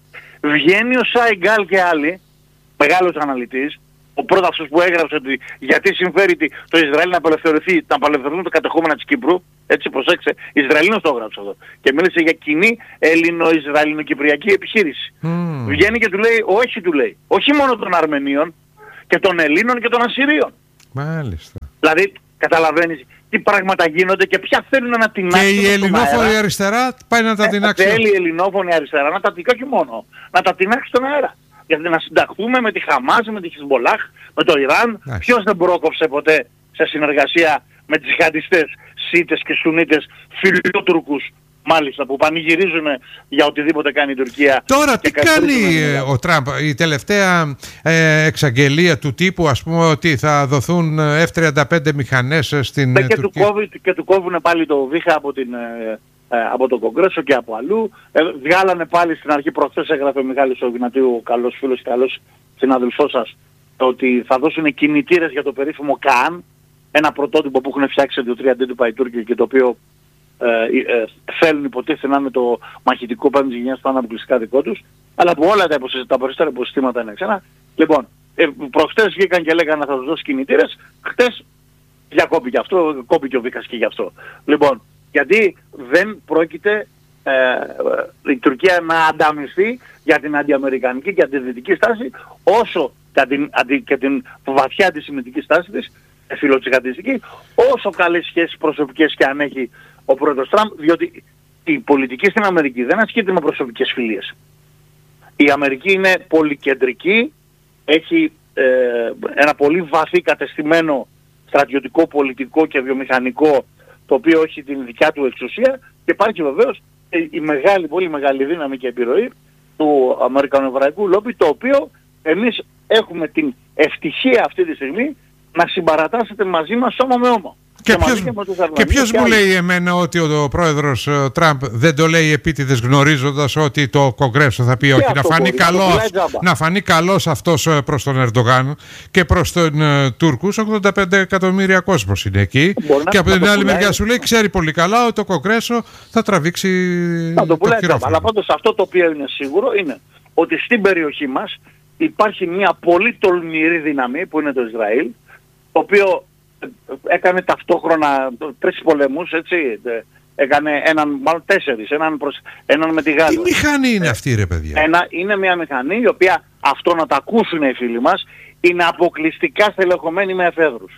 βγαίνει ο Σάιγκάλ και άλλοι, μεγάλος αναλυτής, ο πρώτος αυτός που έγραψε ότι γιατί συμφέρει το Ισραήλ να απελευθερωθεί, να απελευθερωθούν τα κατεχόμενα της Κύπρου, έτσι προσέξτε, Ισραηλινός το έγραψε αυτό. Και μίλησε για κοινή Έλληνο-Ισραηλινο-Κυπριακή επιχείρηση. Mm. Βγαίνει και του λέει, όχι του λέει, όχι μόνο των Αρμενίων και των Ελλήνων και των Ασσυρίων. Μάλιστα. Δηλαδή, καταλαβαίνεις τι πράγματα γίνονται και ποια θέλουν να τεινάξουν. Και η ελληνόφωνη αριστερά πάει να τα τεινάξει. Ε, θέλει η ελληνόφωνη αριστερά να τα τεινάξει, όχι μόνο, να τα τεινάξει στον αέρα. Γιατί να συνταχθούμε με τη Χαμάς, με τη Χιζμπολάχ, με το Ιράν. Άχι. Ποιος δεν πρόκοψε ποτέ σε συνεργασία με τις τζιχαντιστές Σίτες και Σουνίτες φιλότουρκους, μάλιστα, που πανηγυρίζουν για οτιδήποτε κάνει η Τουρκία. Τώρα τι κάνει ε, ο Τραμπ? Η τελευταία ε, εξαγγελία του τύπου, ας πούμε, ότι θα δοθούν εφ τριάντα πέντε μηχανές στην και Τουρκία. Του κόβει, και του κόβουν πάλι το βήχα από, την, ε, ε, από το Κογκρέσο και από αλλού. Ε, βγάλανε πάλι στην αρχή, προχθές έγραφε ο Μιχάλης ο Γνατίου, ο καλός φίλος και καλός συναδελφός σας, ότι θα δώσουν κινητήρες για το περίφημο ΚΑΑΝ, ένα πρωτότυπο που έχουν φτιάξει το τρία αντίτυπα οι Τούρκοι και το οποίο ε, ε, θέλουν υποτίθεται να είναι το μαχητικό πέμπτης γενιάς που είναι αποκλειστικά δικό τους, αλλά που όλα τα, τα περισσότερα υποσυστήματα είναι ξένα. Λοιπόν, ε, προχτές βγήκαν και λέγανε να θα τους δώσει κινητήρες, χτες διακόπηκε αυτό, κόπηκε ο Βίκας και γι' αυτό. Λοιπόν, γιατί δεν πρόκειται ε, ε, η Τουρκία να ανταμυφθεί για την αντιαμερικανική και αντιδυτική στάση, όσο και την, αντι, και την βαθιά αντισημιτική στάση της, φιλοτσιχαντιστική, όσο καλές σχέσεις προσωπικές και αν έχει ο πρόεδρος Τραμπ, διότι η πολιτική στην Αμερική δεν ασκείται με προσωπικές φιλίες. Η Αμερική είναι πολυκεντρική, έχει ε, ένα πολύ βαθύ κατεστημένο στρατιωτικό, πολιτικό και βιομηχανικό, το οποίο έχει την δικιά του εξουσία, και υπάρχει βεβαίως η μεγάλη, πολύ μεγάλη δύναμη και επιρροή του αμερικανοεβραϊκού λόμπι, το οποίο εμείς έχουμε την ευτυχία αυτή τη στιγμή να συμπαρατάσσεται μαζί μας σώμα με ώμο. Και, και ποιος, και ποιος μου λέει εμένα ότι ο, ο πρόεδρος ο Τραμπ δεν το λέει επίτηδες, γνωρίζοντας ότι το Κογκρέσο θα πει όχι, να φανεί, καλό, να φανεί καλός αυτός προς τον Ερντογάν και προς τον uh, Τούρκους? ογδόντα πέντε εκατομμύρια κόσμος είναι εκεί. Μπορεί και από την άλλη μεριά σου λέει, ξέρει πολύ καλά ότι το Κογκρέσο θα τραβήξει να το, το χειρόφρενο. Αλλά πάντως αυτό το οποίο είναι σίγουρο είναι ότι στην περιοχή μας υπάρχει μια πολύ τολμηρή δύναμη που είναι το Ισραήλ, το οποίο έκανε ταυτόχρονα τρεις πολεμούς, έτσι, έκανε έναν, μάλλον τέσσερις, έναν, προς, έναν με τη Γάζα. Τι μηχανή είναι αυτή ρε παιδιά? Ένα, είναι μια μηχανή η οποία, αυτό να τα ακούσουν οι φίλοι μας, είναι αποκλειστικά στελεχωμένη με εφέδρους.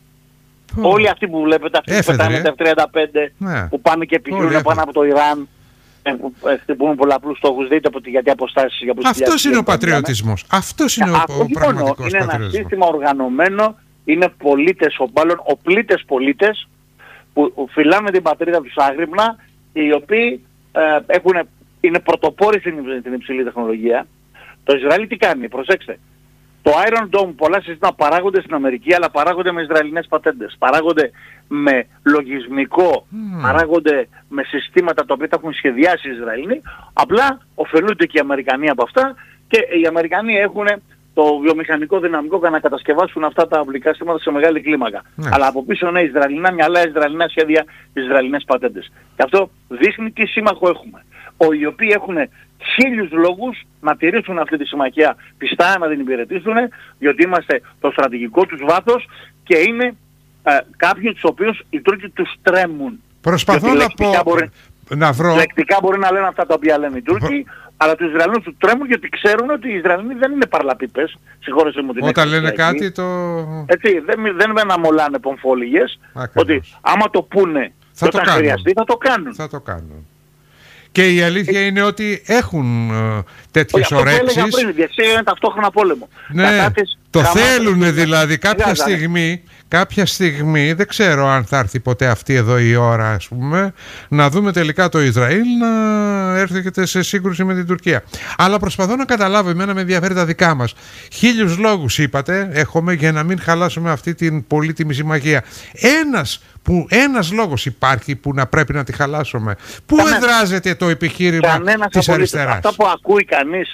Oh. Όλοι αυτοί που βλέπετε, αυτοί που πετάνε τα εφ τριάντα πέντε, ναι, που πάνε και πηγαίνουν πάνω από το Ιράν, που χτυπούν πολλαπλούς στόχους, δείτε από τι, γιατί αποστάσεις για αυτός είναι ο πατριωτισμός. Αυτός είναι ο, ο πραγματικός είναι πατριωτισμός. Είναι ένα σύστημα οργανωμένο, είναι πολίτες, μάλλον οπλίτες πολίτες που φυλάνε την πατρίδα τους άγρυπνα, οι οποίοι ε, έχουν, είναι πρωτοπόροι στην, στην υψηλή τεχνολογία. Το Ισραήλ τι κάνει? Προσέξτε. Το Iron Dome, πολλά συστήματα παράγονται στην Αμερική, αλλά παράγονται με Ισραηλινές πατέντες. Παράγονται με λογισμικό, mm. παράγονται με συστήματα τα οποία τα έχουν σχεδιάσει οι Ισραηλοί. Απλά ωφελούνται και οι Αμερικανοί από αυτά και οι Αμερικανοί έχουν το βιομηχανικό δυναμικό για να κατασκευάσουν αυτά τα οπλικά συστήματα σε μεγάλη κλίμακα. Ναι. Αλλά από πίσω είναι Ισραηλινά μυαλά, Ισραηλινά σχέδια, Ισραηλινές πατέντες. Και αυτό δείχνει τι σύμμαχο έχουμε. Ο, οι οποίοι έχουν χίλιους λόγους να τηρήσουν αυτή τη συμμαχία πιστά, να την υπηρετήσουν, διότι είμαστε το στρατηγικό τους βάθος και είναι ε, κάποιοι τους οποίους οι Τούρκοι τους τρέμουν. Προσπαθώ να πω... Μπορεί, να βρω... Λεκτικά μπορεί να λένε αυτά τα οποία λένε οι Τούρκοι, αλλά τους Ισραηλινούς τους τρέμουν γιατί ξέρουν ότι οι Ισραηλινοί δεν είναι παρλαπίπες. Συγχώρεσαι μου την Όταν λένε κάτι το... Έτσι, δεν, δεν με αναμολάνε πομφόλιγες, ότι άμα το πούνε θα και όταν το χρειαστεί θα το κάνουν. Θα το κάνουν. Και η αλήθεια είναι ότι έχουν uh, τέτοιες ωρέξεις. Αυτό που έλεγα πριν, διεξήγαγαν είναι ταυτόχρονα πόλεμο. Ναι, το θέλουν δηλαδή κάποια στιγμή, κάποια στιγμή, δεν ξέρω αν θα έρθει ποτέ αυτή εδώ η ώρα, ας πούμε, να δούμε τελικά το Ισραήλ να έρθει σε σύγκρουση με την Τουρκία. Αλλά προσπαθώ να καταλάβω, εμένα με ενδιαφέρει τα δικά μας. Χίλιους λόγους είπατε, έχουμε για να μην χαλάσουμε αυτή την πολύτιμη συμμαχία. Ένας που ένας λόγος υπάρχει που να πρέπει να τη χαλάσουμε. Πού εδράζεται το επιχείρημα της αριστεράς? Αυτά που ακούει κανείς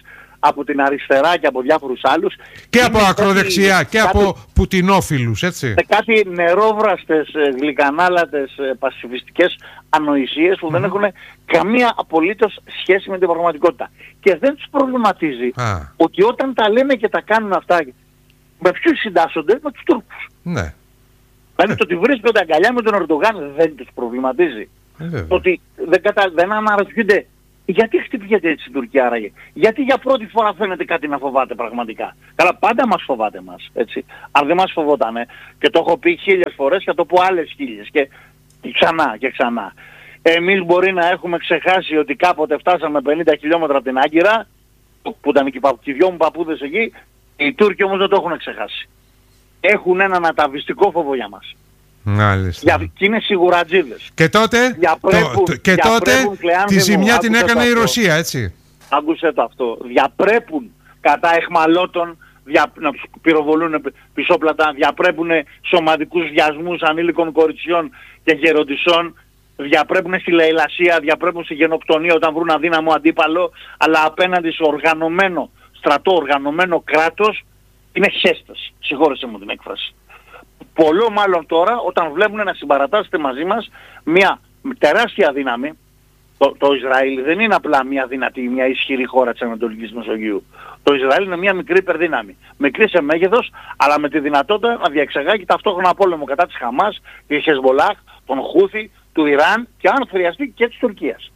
από την αριστερά και από διάφορους άλλους. Και από ακροδεξιά και κάτι, από πουτινόφιλους, έτσι. Σε κάτι νερόβραστες, γλυκανάλατες, πασιφιστικές ανοησίες που mm. δεν έχουν καμία απολύτως σχέση με την πραγματικότητα. Και δεν τους προβληματίζει ah. ότι όταν τα λένε και τα κάνουν αυτά, με ποιους συντάσσονται? Με τους Τούρκους. Ναι. Δηλαδή το ότι βρίσκονται αγκαλιά με τον Ερντογάν δεν τους προβληματίζει. Ε, το ότι δεν, κατα... δεν αναρωτιούνται γιατί χτυπιέται έτσι η Τουρκία άραγε. Γιατί για πρώτη φορά φαίνεται κάτι να φοβάται πραγματικά. Καλά, πάντα μας φοβάται μας, έτσι. Αν δεν μας φοβότανε, και το έχω πει χίλιες φορές και θα το πω άλλες χίλιες και ξανά και ξανά. Εμείς μπορεί να έχουμε ξεχάσει ότι κάποτε φτάσαμε πενήντα χιλιόμετρα από την Άγκυρα, που ήταν και οι δυο μου παππούδες εκεί, οι Τούρκοι όμως δεν το έχουν ξεχάσει. Έχουν έναν αταβιστικό φόβο για μας. Για, και είναι σιγουρατζίδες. Και τότε, το, το, και τότε τη ζημιά την έκανε η Ρωσία, έτσι. Άκουσε το αυτό. Διαπρέπουν κατά εχμαλώτων, δια, να τους πυροβολούν πισόπλατα, διαπρέπουν σωματικούς βιασμούς ανήλικων κοριτσιών και γεροντισσών, διαπρέπουν στη λαιλασία, διαπρέπουν στη γενοκτονία όταν βρουν αδύναμο αντίπαλο, αλλά απέναντι σε οργανωμένο στρατό, οργανωμένο κράτος, είναι χέστες. Συγχώρεσε μου την έκφραση. Πολλό μάλλον τώρα όταν βλέπουν να συμπαρατάσσεται μαζί μας μια τεράστια δύναμη. Το, το Ισραήλ δεν είναι απλά μια δυνατή, μια ισχυρή χώρα της Ανατολικής Μεσογείου. Το Ισραήλ είναι μια μικρή υπερδύναμη. Μικρή σε μέγεθος, αλλά με τη δυνατότητα να διεξαγάγει ταυτόχρονα πόλεμο κατά της Χαμάς, της Χεσμολάχ, των Χούθη, του Ιράν και αν χρειαστεί και της Τουρκίας.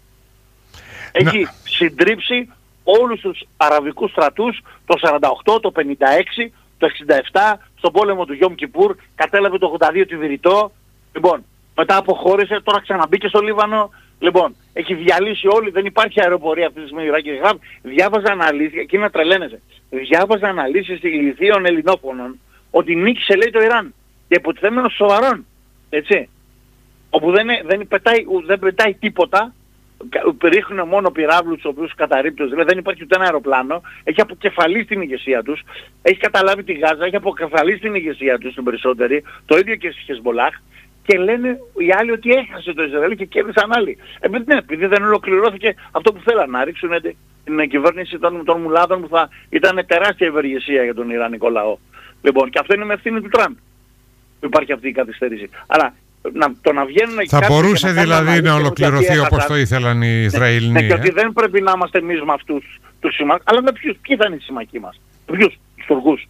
Έχει να... συντρίψει όλους τους αραβικούς στρατούς το σαράντα οκτώ, το πενήντα έξι, το εξήντα επτά, στον πόλεμο του Γιόμ Κιπούρ, κατέλαβε το ογδόντα δύο τη Βηρητό. Λοιπόν, μετά αποχώρησε, τώρα ξαναμπήκε στο Λίβανο. Λοιπόν, έχει διαλύσει όλοι, δεν υπάρχει αεροπορία αυτή τη στιγμή. Διάβαζα αναλύσεις, εκεί να τρελαίνεσαι. Διάβαζα αναλύσεις ηλιθίων ελληνόφωνων ότι νίκησε, λέει, το Ιράν. Και υποτιθέμενος σοβαρών. Έτσι. Όπου δεν, δεν, πετάει, δεν πετάει τίποτα. Ρίχνουν μόνο πυράβλους τους οποίους καταρρίπτουν, δηλαδή δεν υπάρχει ούτε ένα αεροπλάνο, έχει αποκεφαλίσει την ηγεσία τους, έχει καταλάβει τη Γάζα, έχει αποκεφαλίσει την ηγεσία τους την περισσότερη, το ίδιο και στη Χεσμολάχ, και λένε οι άλλοι ότι έχασε το Ισραήλ και κέρδισαν άλλοι. Επειδή, ναι, επειδή δεν ολοκληρώθηκε αυτό που θέλαν, να ρίξουν την κυβέρνηση των, των μουλάδων που θα ήταν τεράστια ευεργεσία για τον Ιρανικό λαό. Λοιπόν, και αυτό είναι με ευθύνη του Τραμπ που υπάρχει αυτή η καθυστέρηση. Αλλά Να, το να βγαίνουν θα μπορούσε να δηλαδή να ολοκληρωθεί όπως το ήθελαν οι Ισραηλοί. Ναι, ναι, και ότι δεν πρέπει να είμαστε εμείς με αυτούς τους συμμάχους, αλλά με ποιους, ποιοι θα είναι οι συμμαχοί μας, με ποιους, τους Τουρκούς.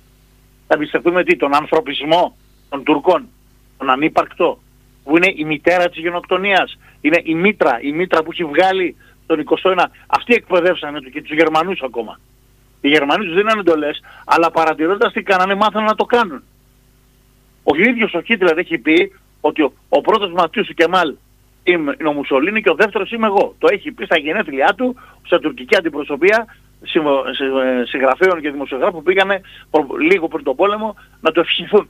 Θα εμπιστευτούμε τι, τον ανθρωπισμό των Τουρκών, τον ανύπαρκτο, που είναι η μητέρα της γενοκτονίας, είναι η μήτρα, η μήτρα που έχει βγάλει τον εικοστό αιώνα. Αυτοί εκπαιδεύσανε και τους Γερμανούς ακόμα. Οι Γερμανοί τους δίνανε εντολές, αλλά παρατηρώντας τι κάνανε μάθανε να το κάνουν. Ο ίδιος ο Χίτλερ έχει πει ότι ο, ο πρώτος Ματίους του Κεμάλ είναι ο Μουσολίνι και ο δεύτερος είμαι εγώ. Το έχει πει στα γενέθλιά του, σε τουρκική αντιπροσωπεία συγγραφέων και δημοσιογράφων που πήγανε προ, λίγο πριν τον πόλεμο να το ευχηθούν.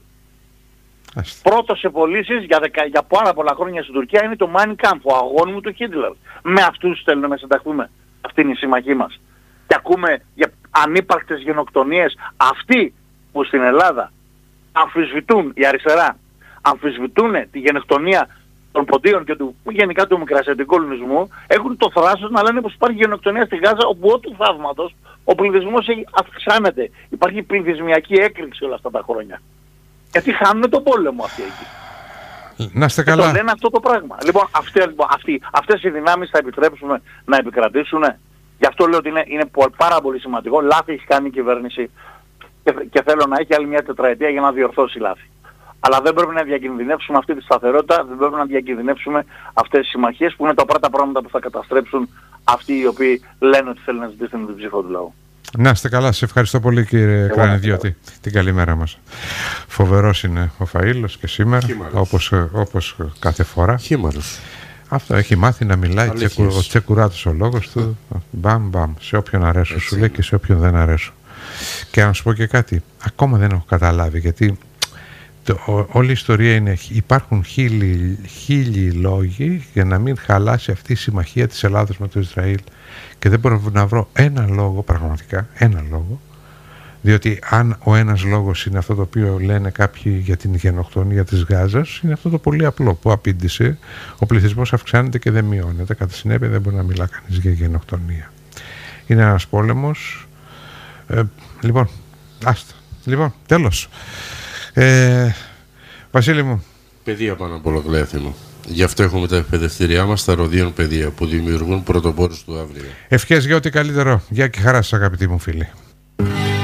Πρώτος σε πωλήσεις για, δεκα, για πάρα πολλά χρόνια στην Τουρκία είναι το Mein Kampf, ο αγώνι μου του Χίτλερ. Με αυτούς θέλουμε να συνταχθούμε. Αυτή είναι η συμμαχή μας. Και ακούμε για ανύπαρκτες γενοκτονίες. Αυτοί που στην Ελλάδα αμφισβητούν η αριστερά, αμφισβητούν τη γενοκτονία των ποντίων και του γενικά του μικρασιατικού ελληνισμού, έχουν το θράσος να λένε πως υπάρχει γενοκτονία στη Γάζα, όπου ό,τι θαύματος ο πληθυσμός αυξάνεται. Υπάρχει πληθυσμιακή έκρηξη όλα αυτά τα χρόνια. Γιατί χάνουν τον πόλεμο αυτοί εκεί. Να είστε καλά. Και το λένε αυτό το πράγμα. Λοιπόν, αυτοί, αυτοί, αυτές οι δυνάμεις θα επιτρέψουμε να επικρατήσουν. Γι' αυτό λέω ότι είναι, είναι πάρα πολύ σημαντικό. Λάθη έχει κάνει η κυβέρνηση και, και θέλω να έχει άλλη μια τετραετία για να διορθώσει λάθη. Αλλά δεν πρέπει να διακινδυνεύσουμε αυτή τη σταθερότητα, δεν πρέπει να διακινδυνεύσουμε αυτές τις συμμαχίες που είναι τα πρώτα πράγματα που θα καταστρέψουν αυτοί οι οποίοι λένε ότι θέλουν να ζητήσουν την ψήφο του λαού. Να είστε καλά, σε ευχαριστώ πολύ κύριε Κρανιδιώτη. Την καλή μέρα μας. Φοβερός είναι ο Φαΐλος και σήμερα, όπως, όπως κάθε φορά. Χήμαρος. Αυτό έχει μάθει να μιλάει, τσεκου, ο τσεκουράτος ο λόγος του, μπαμ μπαμ, σε όποιον αρέσω σου λέει και σε όποιον δεν αρέσω. Και να σου πω και κάτι, ακόμα δεν έχω καταλάβει, γιατί το, ό, όλη η ιστορία είναι, υπάρχουν χίλιοι, χίλιοι λόγοι για να μην χαλάσει αυτή η συμμαχία της Ελλάδος με το Ισραήλ. Και δεν μπορώ να βρω ένα λόγο, πραγματικά, ένα λόγο, διότι αν ο ένας λόγος είναι αυτό το οποίο λένε κάποιοι για την γενοκτονία της Γάζας, είναι αυτό το πολύ απλό που απήντησε, ο πληθυσμός αυξάνεται και δεν μειώνεται, κατά συνέπεια δεν μπορεί να μιλά κανείς για γενοκτονία. Είναι ένας πόλεμος Ε, λοιπόν, άστα. Λοιπόν, τέλος. Ε, Βασίλη μου. Παιδεία πάνω από όλα, Γλέαθη μου. Γι' αυτό έχουμε τα εκπαιδευτήριά μας, τα Ροδίων Παιδεία, που δημιουργούν πρωτοπόρους του αύριο. Ευχές για ό,τι καλύτερο. Γεια και χαρά σας, αγαπητοί μου φίλοι.